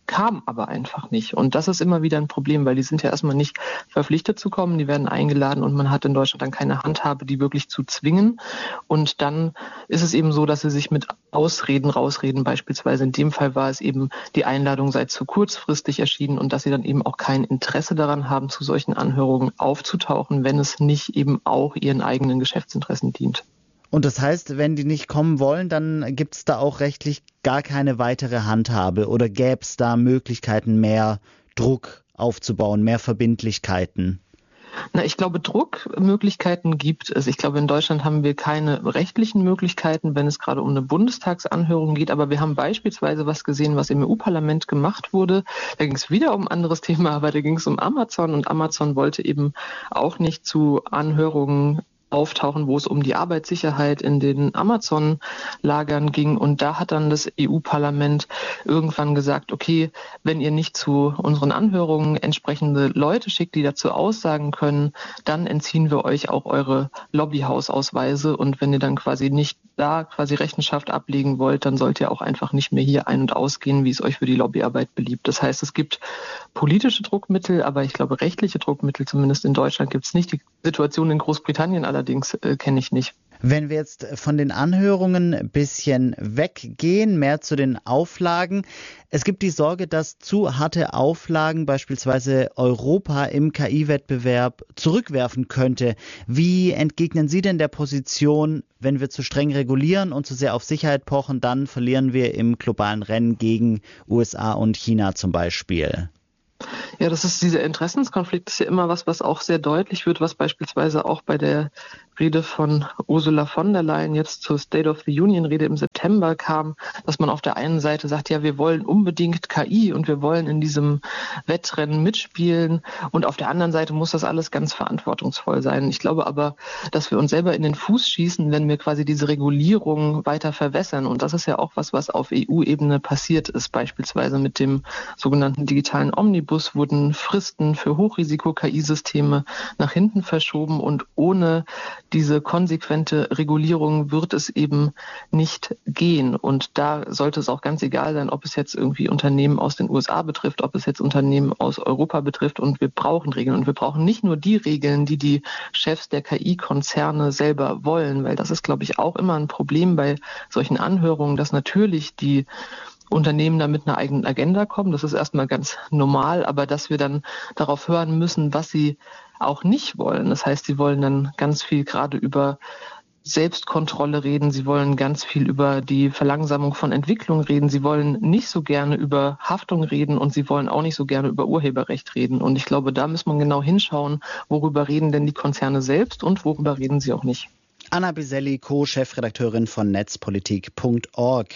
kam aber einfach nicht. Und das ist immer wieder ein Problem, weil die sind ja erstmal nicht verpflichtet zu kommen, die werden eingeladen und man hat in Deutschland dann keine Handhabe, die wirklich zu zwingen. Und dann ist es eben so, dass sie sich mit Ausreden rausreden. Beispielsweise in dem Fall war es eben, die Einladung sei zu kurzfristig erschienen und dass sie dann eben auch kein Interesse daran haben, zu solchen Anhörungen aufzutauchen, wenn es nicht eben auch ihren eigenen Geschäftsinteressen dient. Und das heißt, wenn die nicht kommen wollen, dann gibt es da auch rechtlich gar keine weitere Handhabe oder gäbe es da Möglichkeiten, mehr Druck aufzubauen, mehr Verbindlichkeiten? Na, ich glaube, Druckmöglichkeiten gibt es. Ich glaube, in Deutschland haben wir keine rechtlichen Möglichkeiten, wenn es gerade um eine Bundestagsanhörung geht. Aber wir haben beispielsweise was gesehen, was im EU-Parlament gemacht wurde. Da ging es wieder um ein anderes Thema, aber da ging es um Amazon. Und Amazon wollte eben auch nicht zu Anhörungen auftauchen, wo es um die Arbeitssicherheit in den Amazon-Lagern ging. Und da hat dann das EU-Parlament irgendwann gesagt, okay, wenn ihr nicht zu unseren Anhörungen entsprechende Leute schickt, die dazu aussagen können, dann entziehen wir euch auch eure Lobbyhausausweise. Und wenn ihr dann quasi nicht da quasi Rechenschaft ablegen wollt, dann sollt ihr auch einfach nicht mehr hier ein- und ausgehen, wie es euch für die Lobbyarbeit beliebt. Das heißt, es gibt politische Druckmittel, aber ich glaube, rechtliche Druckmittel, zumindest in Deutschland, gibt es nicht. Die Situation in Großbritannien allerdings kenne ich nicht. Wenn wir jetzt von den Anhörungen ein bisschen weggehen, mehr zu den Auflagen. Es gibt die Sorge, dass zu harte Auflagen beispielsweise Europa im KI-Wettbewerb zurückwerfen könnte. Wie entgegnen Sie denn der Position, wenn wir zu streng regulieren und zu sehr auf Sicherheit pochen, dann verlieren wir im globalen Rennen gegen USA und China zum Beispiel? Ja, dieser Interessenskonflikt ist ja immer was auch sehr deutlich wird, was beispielsweise auch bei der Rede von Ursula von der Leyen jetzt zur State of the Union Rede im September kam, dass man auf der einen Seite sagt, ja, wir wollen unbedingt KI und wir wollen in diesem Wettrennen mitspielen und auf der anderen Seite muss das alles ganz verantwortungsvoll sein. Ich glaube aber, dass wir uns selber in den Fuß schießen, wenn wir quasi diese Regulierung weiter verwässern und das ist ja auch was auf EU-Ebene passiert ist. Beispielsweise mit dem sogenannten digitalen Omnibus wurden Fristen für Hochrisiko-KI-Systeme nach hinten verschoben und ohne diese konsequente Regulierung wird es eben nicht gehen. Und da sollte es auch ganz egal sein, ob es jetzt irgendwie Unternehmen aus den USA betrifft, ob es jetzt Unternehmen aus Europa betrifft. Und wir brauchen Regeln. Und wir brauchen nicht nur die Regeln, die die Chefs der KI-Konzerne selber wollen, weil das ist, glaube ich, auch immer ein Problem bei solchen Anhörungen, dass natürlich die Unternehmen da mit einer eigenen Agenda kommen. Das ist erstmal ganz normal, aber dass wir dann darauf hören müssen, was sie auch nicht wollen. Das heißt, sie wollen dann ganz viel gerade über Selbstkontrolle reden. Sie wollen ganz viel über die Verlangsamung von Entwicklung reden. Sie wollen nicht so gerne über Haftung reden und sie wollen auch nicht so gerne über Urheberrecht reden. Und ich glaube, da muss man genau hinschauen, worüber reden denn die Konzerne selbst und worüber reden sie auch nicht. Anna Biselli, Co-Chefredakteurin von netzpolitik.org.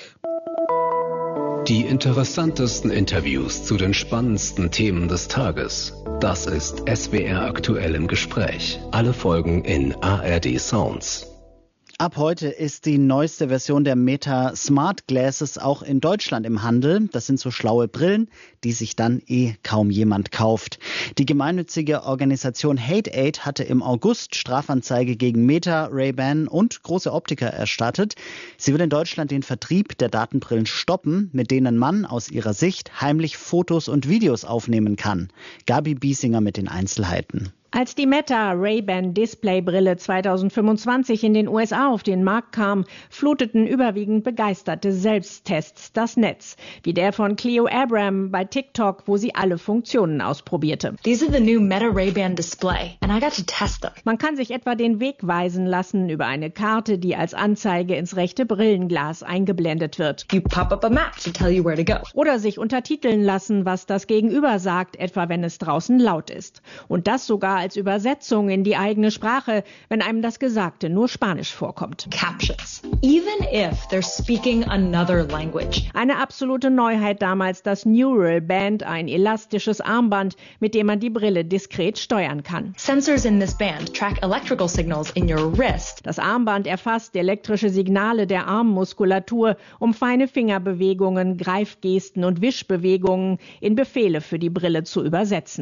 Die interessantesten Interviews zu den spannendsten Themen des Tages. Das ist SWR aktuell im Gespräch. Alle Folgen in ARD Sounds. Ab heute ist die neueste Version der Meta Smart Glasses auch in Deutschland im Handel. Das sind so schlaue Brillen, die sich dann kaum jemand kauft. Die gemeinnützige Organisation Hate8 hatte im August Strafanzeige gegen Meta, Ray-Ban und große Optiker erstattet. Sie will in Deutschland den Vertrieb der Datenbrillen stoppen, mit denen man aus ihrer Sicht heimlich Fotos und Videos aufnehmen kann. Gabi Biesinger mit den Einzelheiten. Als die Meta Ray-Ban Displaybrille 2025 in den USA auf den Markt kam, fluteten überwiegend begeisterte Selbsttests das Netz, wie der von Cleo Abram bei TikTok, wo sie alle Funktionen ausprobierte. These are the new Meta Ray-Ban Display and I got to test them. Man kann sich etwa den Weg weisen lassen über eine Karte, die als Anzeige ins rechte Brillenglas eingeblendet wird. You pop up a map to tell you where to go. Oder sich untertiteln lassen, was das Gegenüber sagt, etwa wenn es draußen laut ist. Und das sogar als Übersetzung in die eigene Sprache, wenn einem das Gesagte nur Spanisch vorkommt. Captions. Even if they're speaking another language. Eine absolute Neuheit damals das Neural Band, ein elastisches Armband, mit dem man die Brille diskret steuern kann. Sensors in this band track electrical signals in your wrist. Das Armband erfasst elektrische Signale der Armmuskulatur, um feine Fingerbewegungen, Greifgesten und Wischbewegungen in Befehle für die Brille zu übersetzen.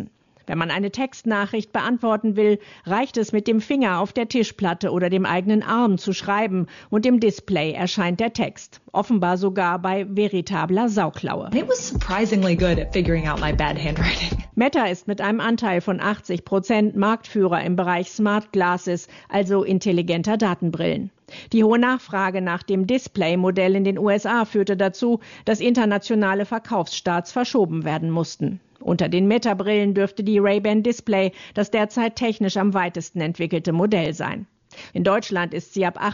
Wenn man eine Textnachricht beantworten will, reicht es, mit dem Finger auf der Tischplatte oder dem eigenen Arm zu schreiben und im Display erscheint der Text. Offenbar sogar bei veritabler Sauklaue. It was surprisingly good at figuring out my bad handwriting. Meta ist mit einem Anteil von 80% Marktführer im Bereich Smart Glasses, also intelligenter Datenbrillen. Die hohe Nachfrage nach dem Display-Modell in den USA führte dazu, dass internationale Verkaufsstarts verschoben werden mussten. Unter den Meta-Brillen dürfte die Ray-Ban Display das derzeit technisch am weitesten entwickelte Modell sein. In Deutschland ist sie ab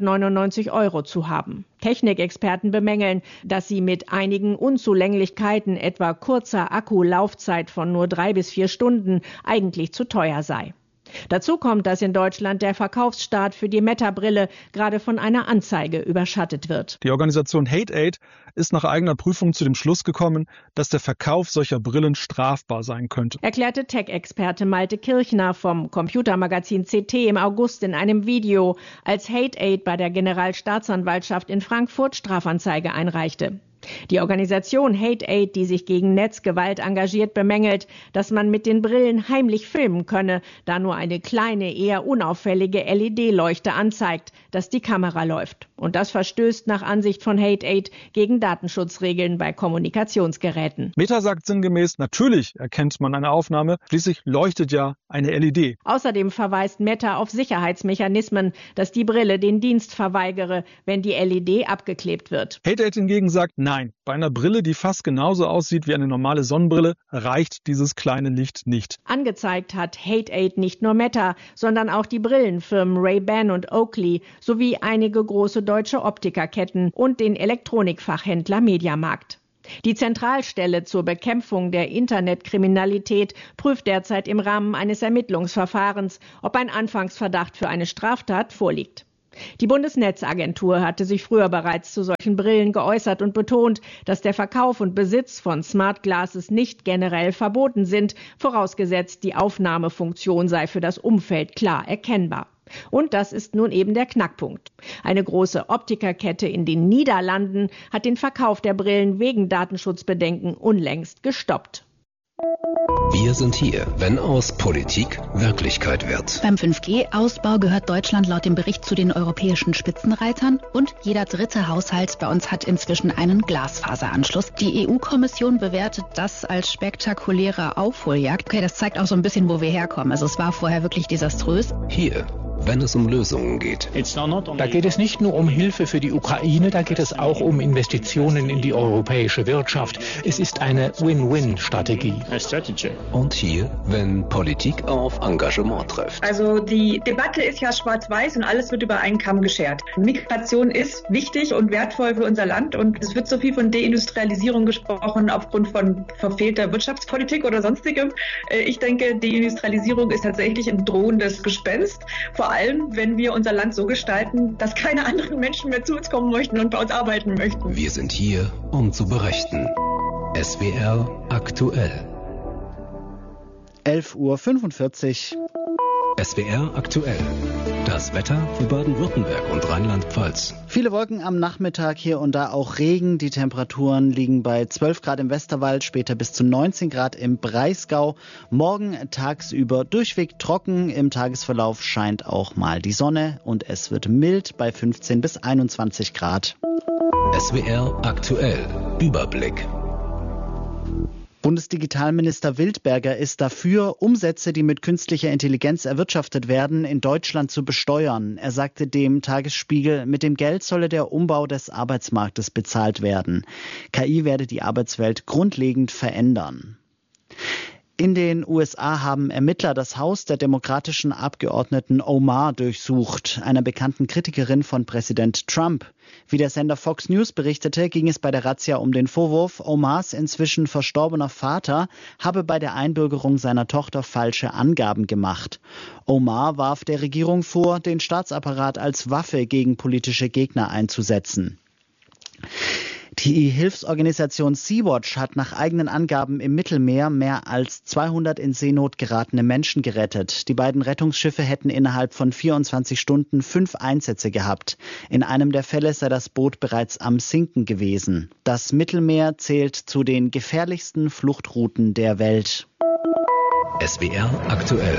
899 € zu haben. Technikexperten bemängeln, dass sie mit einigen Unzulänglichkeiten, etwa kurzer Akkulaufzeit von nur 3 bis 4 Stunden, eigentlich zu teuer sei. Dazu kommt, dass in Deutschland der Verkaufsstart für die Meta-Brille gerade von einer Anzeige überschattet wird. Die Organisation Hate-Aid ist nach eigener Prüfung zu dem Schluss gekommen, dass der Verkauf solcher Brillen strafbar sein könnte. Erklärte Tech-Experte Malte Kirchner vom Computermagazin CT im August in einem Video, als Hate-Aid bei der Generalstaatsanwaltschaft in Frankfurt Strafanzeige einreichte. Die Organisation Hate-Aid, die sich gegen Netzgewalt engagiert, bemängelt, dass man mit den Brillen heimlich filmen könne, da nur eine kleine, eher unauffällige LED-Leuchte anzeigt, dass die Kamera läuft. Und das verstößt nach Ansicht von Hate-Aid gegen Datenschutzregeln bei Kommunikationsgeräten. Meta sagt sinngemäß, natürlich erkennt man eine Aufnahme, schließlich leuchtet ja eine LED. Außerdem verweist Meta auf Sicherheitsmechanismen, dass die Brille den Dienst verweigere, wenn die LED abgeklebt wird. Hate-Aid hingegen sagt, nein, bei einer Brille, die fast genauso aussieht wie eine normale Sonnenbrille, reicht dieses kleine Licht nicht. Angezeigt hat Hate-Aid nicht nur Meta, sondern auch die Brillenfirmen Ray-Ban und Oakley sowie einige große deutsche Optikerketten und den Elektronikfachhändler Mediamarkt. Die Zentralstelle zur Bekämpfung der Internetkriminalität prüft derzeit im Rahmen eines Ermittlungsverfahrens, ob ein Anfangsverdacht für eine Straftat vorliegt. Die Bundesnetzagentur hatte sich früher bereits zu solchen Brillen geäußert und betont, dass der Verkauf und Besitz von Smart Glasses nicht generell verboten sind, vorausgesetzt die Aufnahmefunktion sei für das Umfeld klar erkennbar. Und das ist nun eben der Knackpunkt. Eine große Optikerkette in den Niederlanden hat den Verkauf der Brillen wegen Datenschutzbedenken unlängst gestoppt. Wir sind hier, wenn aus Politik Wirklichkeit wird. Beim 5G-Ausbau gehört Deutschland laut dem Bericht zu den europäischen Spitzenreitern und jeder dritte Haushalt bei uns hat inzwischen einen Glasfaseranschluss. Die EU-Kommission bewertet das als spektakuläre Aufholjagd. Okay, das zeigt auch so ein bisschen, wo wir herkommen. Also es war vorher wirklich desaströs. Hier, wenn es um Lösungen geht. Da geht es nicht nur um Hilfe für die Ukraine, da geht es auch um Investitionen in die europäische Wirtschaft. Es ist eine Win-Win-Strategie. Und hier, wenn Politik auf Engagement trifft. Also die Debatte ist ja schwarz-weiß und alles wird über einen Kamm geschert. Migration ist wichtig und wertvoll für unser Land und es wird so viel von Deindustrialisierung gesprochen aufgrund von verfehlter Wirtschaftspolitik oder sonstigem. Ich denke, Deindustrialisierung ist tatsächlich ein drohendes Gespenst. Vor allem, wenn wir unser Land so gestalten, dass keine anderen Menschen mehr zu uns kommen möchten und bei uns arbeiten möchten. Wir sind hier, um zu berichten. SWR aktuell. 11:45 Uhr. SWR aktuell. Das Wetter für Baden-Württemberg und Rheinland-Pfalz. Viele Wolken am Nachmittag, hier und da auch Regen. Die Temperaturen liegen bei 12 Grad im Westerwald, später bis zu 19 Grad im Breisgau. Morgen tagsüber durchweg trocken. Im Tagesverlauf scheint auch mal die Sonne und es wird mild bei 15 bis 21 Grad. SWR aktuell. Überblick. Bundesdigitalminister Wildberger ist dafür, Umsätze, die mit künstlicher Intelligenz erwirtschaftet werden, in Deutschland zu besteuern. Er sagte dem Tagesspiegel, mit dem Geld solle der Umbau des Arbeitsmarktes bezahlt werden. KI werde die Arbeitswelt grundlegend verändern. In den USA haben Ermittler das Haus der demokratischen Abgeordneten Omar durchsucht, einer bekannten Kritikerin von Präsident Trump. Wie der Sender Fox News berichtete, ging es bei der Razzia um den Vorwurf, Omars inzwischen verstorbener Vater habe bei der Einbürgerung seiner Tochter falsche Angaben gemacht. Omar warf der Regierung vor, den Staatsapparat als Waffe gegen politische Gegner einzusetzen. Die Hilfsorganisation Sea-Watch hat nach eigenen Angaben im Mittelmeer mehr als 200 in Seenot geratene Menschen gerettet. Die beiden Rettungsschiffe hätten innerhalb von 24 Stunden 5 Einsätze gehabt. In einem der Fälle sei das Boot bereits am Sinken gewesen. Das Mittelmeer zählt zu den gefährlichsten Fluchtrouten der Welt. SWR aktuell.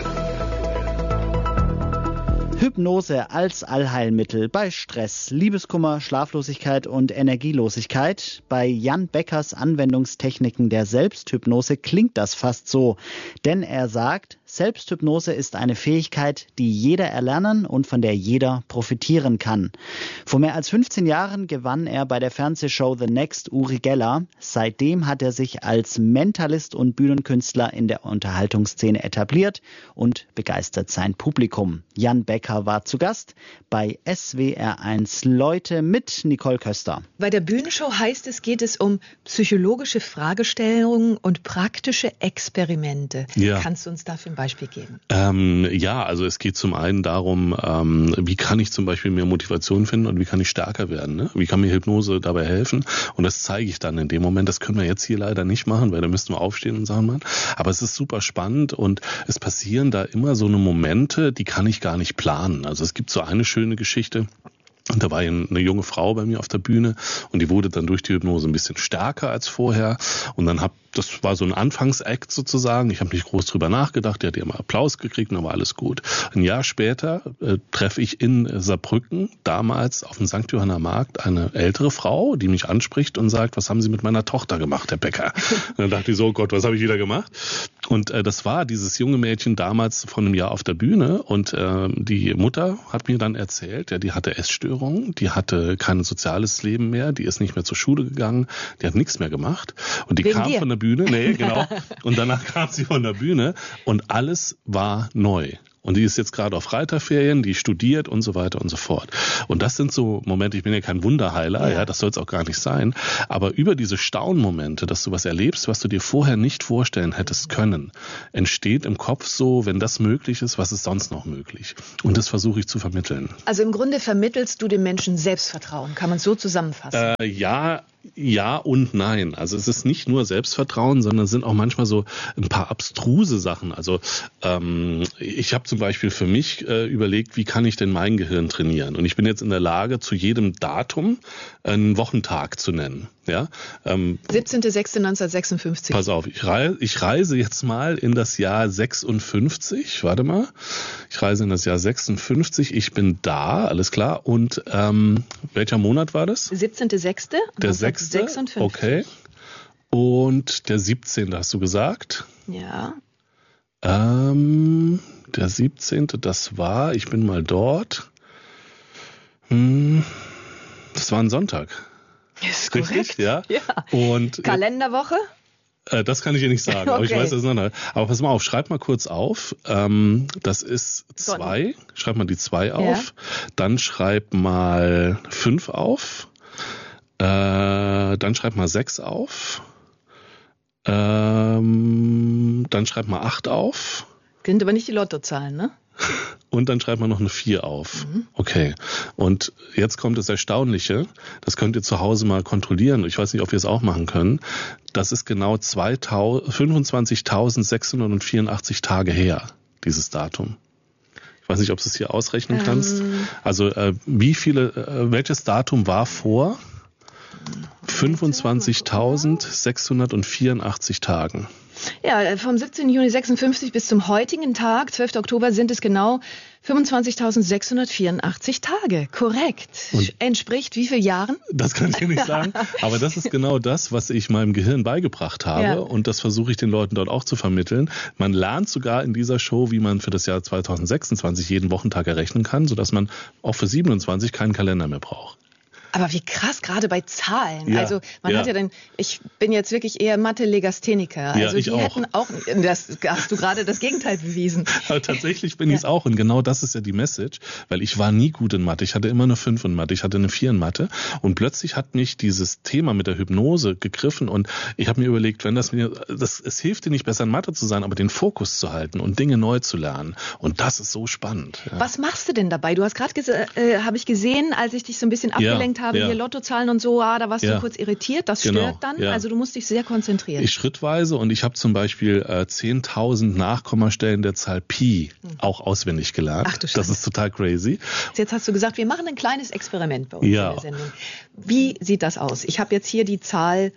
Hypnose als Allheilmittel bei Stress, Liebeskummer, Schlaflosigkeit und Energielosigkeit. Bei Jan Beckers Anwendungstechniken der Selbsthypnose klingt das fast so. Denn er sagt, Selbsthypnose ist eine Fähigkeit, die jeder erlernen und von der jeder profitieren kann. Vor mehr als 15 Jahren gewann er bei der Fernsehshow The Next Uri Geller. Seitdem hat er sich als Mentalist und Bühnenkünstler in der Unterhaltungsszene etabliert und begeistert sein Publikum. Jan Becker war zu Gast bei SWR1 Leute mit Nicole Köster. Bei der Bühnenshow heißt es, geht es um psychologische Fragestellungen und praktische Experimente. Ja. Kannst du uns dafür ein Beispiel geben? Also es geht zum einen darum, wie kann ich zum Beispiel mehr Motivation finden und wie kann ich stärker werden, ne? Wie kann mir Hypnose dabei helfen? Und das zeige ich dann in dem Moment. Das können wir jetzt hier leider nicht machen, weil da müssten wir aufstehen und sagen, aber es ist super spannend und es passieren da immer so eine Momente, die kann ich gar nicht planen. Also es gibt so eine schöne Geschichte. Und da war eine junge Frau bei mir auf der Bühne und die wurde dann durch die Hypnose ein bisschen stärker als vorher. Und dann das war so ein Anfangsakt sozusagen. Ich habe nicht groß drüber nachgedacht. Die hat immer Applaus gekriegt und dann war alles gut. Ein Jahr später treffe ich in Saarbrücken, damals auf dem St. Johanner Markt, eine ältere Frau, die mich anspricht und sagt, was haben Sie mit meiner Tochter gemacht, Herr Becker? Und dann dachte ich so, oh Gott, was habe ich wieder gemacht? Und das war dieses junge Mädchen damals von einem Jahr auf der Bühne. Und die Mutter hat mir dann erzählt, ja, die hatte Essstörungen, die hatte kein soziales Leben mehr, die ist nicht mehr zur Schule gegangen, die hat nichts mehr gemacht. Und die Wegen kam dir? von der Bühne, nee, genau. Und danach kam sie von der Bühne und alles war neu. Und die ist jetzt gerade auf Reiterferien, die studiert und so weiter und so fort. Und das sind so Momente, ich bin ja kein Wunderheiler, ja, das soll es auch gar nicht sein. Aber über diese Staunmomente, dass du was erlebst, was du dir vorher nicht vorstellen hättest können, entsteht im Kopf so, wenn das möglich ist, was ist sonst noch möglich? Und das versuche ich zu vermitteln. Also im Grunde vermittelst du den Menschen Selbstvertrauen. Kann man es so zusammenfassen? Ja und nein. Also es ist nicht nur Selbstvertrauen, sondern es sind auch manchmal so ein paar abstruse Sachen. Also ich habe zum Beispiel für mich überlegt, wie kann ich denn mein Gehirn trainieren? Und ich bin jetzt in der Lage, zu jedem Datum einen Wochentag zu nennen. Ja, 17.06.1956. Pass auf, ich reise jetzt mal in das Jahr 56. Warte mal. Ich reise in das Jahr 56. Ich bin da, alles klar. Und welcher Monat war das? 17.06. Der 6. Okay. Und der 17. hast du gesagt? Ja. Der 17. das war, ich bin mal dort. Das war ein Sonntag. Ist richtig, korrekt. ja. Und Kalenderwoche? Das kann ich dir nicht sagen, aber ich weiß das noch. Aber pass mal auf, schreib mal kurz auf. Das ist 2. Schreib mal die 2 auf. Dann schreib mal 5 auf. Dann schreib mal 6 auf. Dann schreib mal 8 auf. Sind aber nicht die Lottozahlen, ne? Und dann schreibt man noch eine 4 auf. Okay. Und jetzt kommt das Erstaunliche. Das könnt ihr zu Hause mal kontrollieren. Ich weiß nicht, ob wir es auch machen können. Das ist genau 25.684 Tage her, dieses Datum. Ich weiß nicht, ob du es hier ausrechnen kannst. Also welches Datum war vor 25.684 Tagen? Ja, vom 17. Juni 56 bis zum heutigen Tag, 12. Oktober, sind es genau 25.684 Tage. Korrekt. Und entspricht wie vielen Jahren? Das kann ich dir nicht sagen. Aber das ist genau das, was ich meinem Gehirn beigebracht habe. Ja. Und das versuche ich den Leuten dort auch zu vermitteln. Man lernt sogar in dieser Show, wie man für das Jahr 2026 jeden Wochentag errechnen kann, sodass man auch für 27 keinen Kalender mehr braucht. Aber wie krass, gerade bei Zahlen. Ja, also man hat ja dann, ich bin jetzt wirklich eher Mathe-Legastheniker. Also die hätten auch, das hast du gerade das Gegenteil bewiesen. Aber tatsächlich bin ich es auch. Und genau das ist ja die Message, weil ich war nie gut in Mathe. Ich hatte immer eine 5 in Mathe, ich hatte eine 4 in Mathe. Und plötzlich hat mich dieses Thema mit der Hypnose gegriffen und ich habe mir überlegt, es hilft dir nicht besser in Mathe zu sein, aber den Fokus zu halten und Dinge neu zu lernen. Und das ist so spannend. Ja. Was machst du denn dabei? Du hast gerade habe ich gesehen, als ich dich so ein bisschen abgelenkt habe, hier Lottozahlen und so, da warst du kurz irritiert, das stört dann, also du musst dich sehr konzentrieren. Ich schrittweise und ich habe zum Beispiel 10.000 Nachkommastellen der Zahl Pi auch auswendig gelernt. Ach, du das ist total crazy. Jetzt hast du gesagt, wir machen ein kleines Experiment bei uns in der Sendung. Wie sieht das aus? Ich habe jetzt hier die Zahl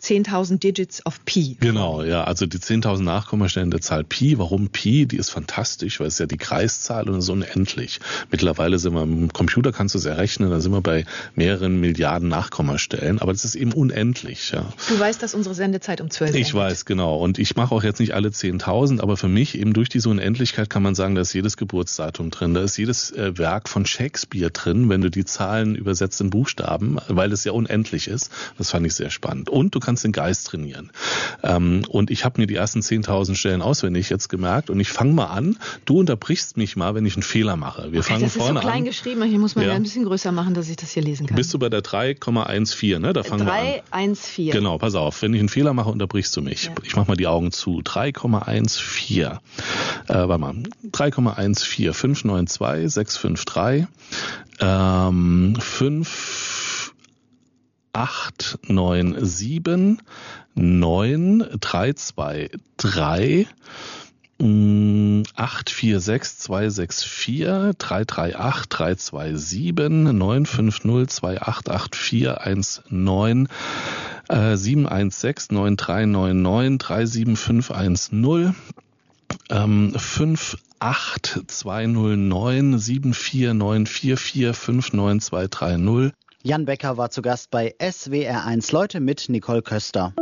10.000 Digits of Pi. Genau, ja, also die 10.000 Nachkommastellen der Zahl Pi. Warum Pi? Die ist fantastisch, weil es ja die Kreiszahl und ist unendlich. Mittlerweile sind wir im Computer, kannst du es errechnen, da sind wir bei mehreren Milliarden Nachkommastellen, aber das ist eben unendlich. Ja. Du weißt, dass unsere Sendezeit um 12 Uhr Ich weiß, genau. Und ich mache auch jetzt nicht alle 10.000, aber für mich eben durch diese Unendlichkeit kann man sagen, da ist jedes Geburtsdatum drin, da ist jedes Werk von Shakespeare drin, wenn du die Zahlen übersetzt in Buchstaben, weil es ja unendlich ist. Das fand ich sehr spannend. Und du kannst den Geist trainieren. Und ich habe mir die ersten 10.000 Stellen auswendig jetzt gemerkt und ich fange mal an. Du unterbrichst mich mal, wenn ich einen Fehler mache. Wir fangen vorne an. Das ist so klein geschrieben, hier muss man ja ein bisschen größer machen, dass ich das hier lesen kann. Bist du bei der 3,14, ne? Da fangen wir an. 3,14. Genau, pass auf. Wenn ich einen Fehler mache, unterbrichst du mich. Ja. Ich mache mal die Augen zu. 3,14. Warte mal. 3,14. 592 653. 5897 9323 846 264 338 327 950 2884 19 716 9399 37510 58209 74944 59230. Jan Becker war zu Gast bei SWR1 Leute mit Nicole Köster.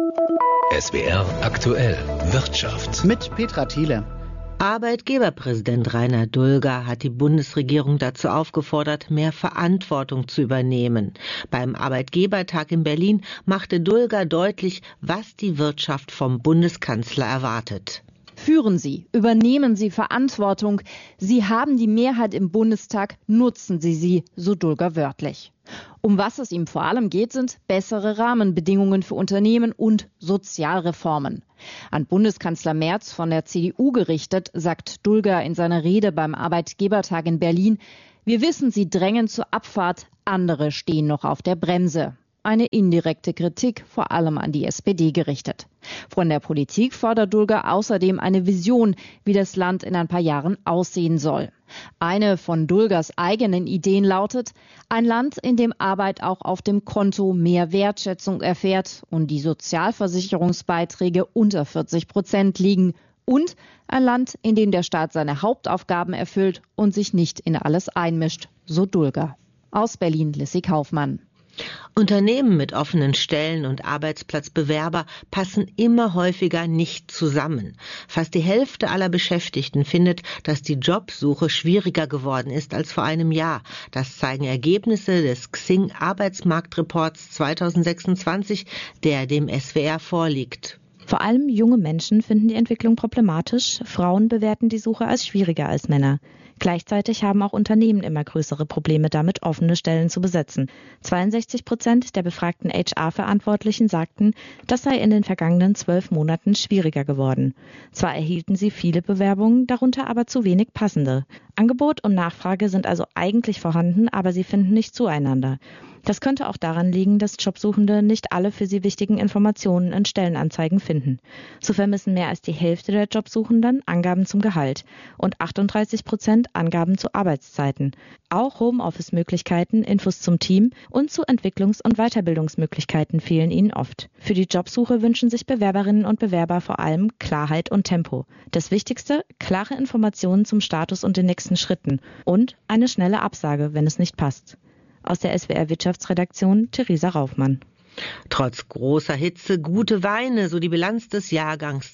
SWR aktuell Wirtschaft Mit Petra Thiele. Arbeitgeberpräsident Rainer Dulger hat die Bundesregierung dazu aufgefordert, mehr Verantwortung zu übernehmen. Beim Arbeitgebertag in Berlin machte Dulger deutlich, was die Wirtschaft vom Bundeskanzler erwartet. Führen Sie, übernehmen Sie Verantwortung. Sie haben die Mehrheit im Bundestag, nutzen Sie sie, so Dulger wörtlich. Um was es ihm vor allem geht, sind bessere Rahmenbedingungen für Unternehmen und Sozialreformen. An Bundeskanzler Merz von der CDU gerichtet, sagt Dulger in seiner Rede beim Arbeitgebertag in Berlin: Wir wissen, Sie drängen zur Abfahrt, andere stehen noch auf der Bremse. Eine indirekte Kritik, vor allem an die SPD gerichtet. Von der Politik fordert Dulger außerdem eine Vision, wie das Land in ein paar Jahren aussehen soll. Eine von Dulgers eigenen Ideen lautet: ein Land, in dem Arbeit auch auf dem Konto mehr Wertschätzung erfährt und die Sozialversicherungsbeiträge unter 40% liegen. Und ein Land, in dem der Staat seine Hauptaufgaben erfüllt und sich nicht in alles einmischt, so Dulger. Aus Berlin, Lissy Kaufmann. Unternehmen mit offenen Stellen und Arbeitsplatzbewerber passen immer häufiger nicht zusammen. Fast die Hälfte aller Beschäftigten findet, dass die Jobsuche schwieriger geworden ist als vor einem Jahr. Das zeigen Ergebnisse des Xing Arbeitsmarktreports 2026, der dem SWR vorliegt. Vor allem junge Menschen finden die Entwicklung problematisch. Frauen bewerten die Suche als schwieriger als Männer. Gleichzeitig haben auch Unternehmen immer größere Probleme damit, offene Stellen zu besetzen. 62% der befragten HR-Verantwortlichen sagten, das sei in den vergangenen 12 Monaten schwieriger geworden. Zwar erhielten sie viele Bewerbungen, darunter aber zu wenig passende. Angebot und Nachfrage sind also eigentlich vorhanden, aber sie finden nicht zueinander. Das könnte auch daran liegen, dass Jobsuchende nicht alle für sie wichtigen Informationen in Stellenanzeigen finden. So vermissen mehr als die Hälfte der Jobsuchenden Angaben zum Gehalt und 38% Angaben zu Arbeitszeiten. Auch Homeoffice-Möglichkeiten, Infos zum Team und zu Entwicklungs- und Weiterbildungsmöglichkeiten fehlen ihnen oft. Für die Jobsuche wünschen sich Bewerberinnen und Bewerber vor allem Klarheit und Tempo. Das Wichtigste, klare Informationen zum Status und den nächsten Schritten und eine schnelle Absage, wenn es nicht passt. Aus der SWR-Wirtschaftsredaktion Theresa Raufmann. Trotz großer Hitze gute Weine, so die Bilanz des Jahrgangs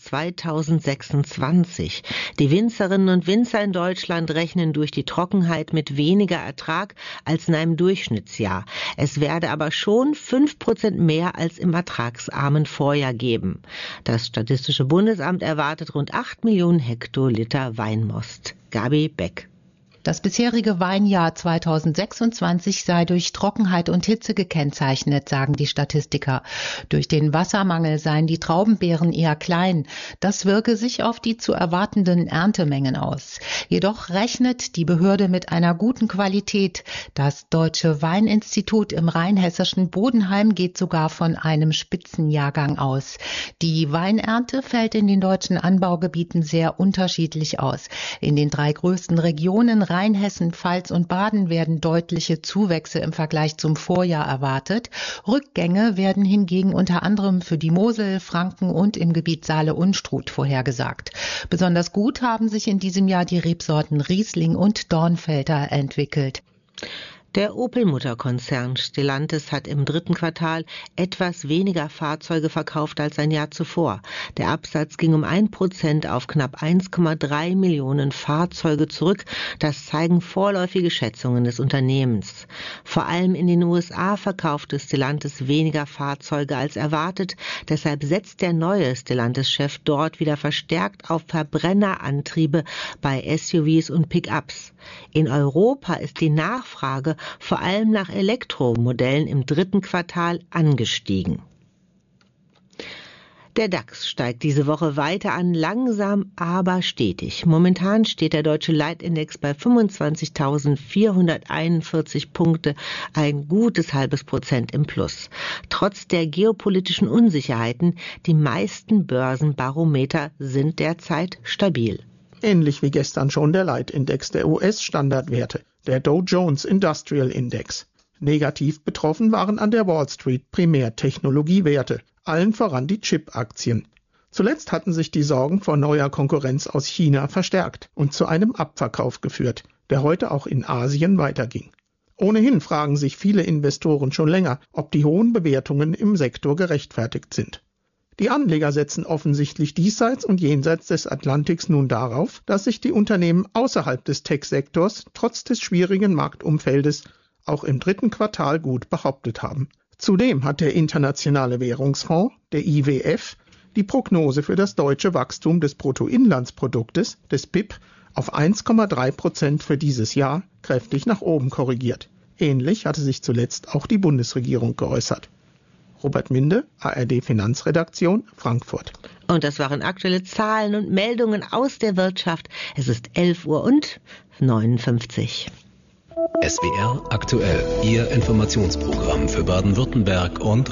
2026. Die Winzerinnen und Winzer in Deutschland rechnen durch die Trockenheit mit weniger Ertrag als in einem Durchschnittsjahr. Es werde aber schon 5% mehr als im ertragsarmen Vorjahr geben. Das Statistische Bundesamt erwartet rund 8 Millionen Hektoliter Weinmost. Gabi Beck. Das bisherige Weinjahr 2026 sei durch Trockenheit und Hitze gekennzeichnet, sagen die Statistiker. Durch den Wassermangel seien die Traubenbeeren eher klein. Das wirke sich auf die zu erwartenden Erntemengen aus. Jedoch rechnet die Behörde mit einer guten Qualität. Das Deutsche Weininstitut im rheinhessischen Bodenheim geht sogar von einem Spitzenjahrgang aus. Die Weinernte fällt in den deutschen Anbaugebieten sehr unterschiedlich aus. In den 3 größten Regionen Rheinhessen, Pfalz und Baden werden deutliche Zuwächse im Vergleich zum Vorjahr erwartet. Rückgänge werden hingegen unter anderem für die Mosel, Franken und im Gebiet Saale-Unstrut vorhergesagt. Besonders gut haben sich in diesem Jahr die Rebsorten Riesling und Dornfelder entwickelt. Der Opel-Mutterkonzern Stellantis hat im dritten Quartal etwas weniger Fahrzeuge verkauft als ein Jahr zuvor. Der Absatz ging um 1% auf knapp 1,3 Millionen Fahrzeuge zurück. Das zeigen vorläufige Schätzungen des Unternehmens. Vor allem in den USA verkaufte Stellantis weniger Fahrzeuge als erwartet. Deshalb setzt der neue Stellantis-Chef dort wieder verstärkt auf Verbrennerantriebe bei SUVs und Pickups. In Europa ist die Nachfrage vor allem nach Elektromodellen im dritten Quartal angestiegen. Der DAX steigt diese Woche weiter an, langsam, aber stetig. Momentan steht der deutsche Leitindex bei 25.441 Punkte, ein gutes halbes Prozent im Plus. Trotz der geopolitischen Unsicherheiten, die meisten Börsenbarometer sind derzeit stabil. Ähnlich wie gestern schon der Leitindex der US-Standardwerte, der Dow Jones Industrial Index. Negativ betroffen waren an der Wall Street primär Technologiewerte, allen voran die Chip-Aktien. Zuletzt hatten sich die Sorgen vor neuer Konkurrenz aus China verstärkt und zu einem Abverkauf geführt, der heute auch in Asien weiterging. Ohnehin fragen sich viele Investoren schon länger, ob die hohen Bewertungen im Sektor gerechtfertigt sind. Die Anleger setzen offensichtlich diesseits und jenseits des Atlantiks nun darauf, dass sich die Unternehmen außerhalb des Tech-Sektors trotz des schwierigen Marktumfeldes auch im dritten Quartal gut behauptet haben. Zudem hat der Internationale Währungsfonds, der IWF, die Prognose für das deutsche Wachstum des Bruttoinlandsproduktes, des BIP, auf 1,3% für dieses Jahr kräftig nach oben korrigiert. Ähnlich hatte sich zuletzt auch die Bundesregierung geäußert. Robert Minde, ARD Finanzredaktion, Frankfurt. Und das waren aktuelle Zahlen und Meldungen aus der Wirtschaft. Es ist 11:59 Uhr. SWR aktuell, Ihr Informationsprogramm für Baden-Württemberg und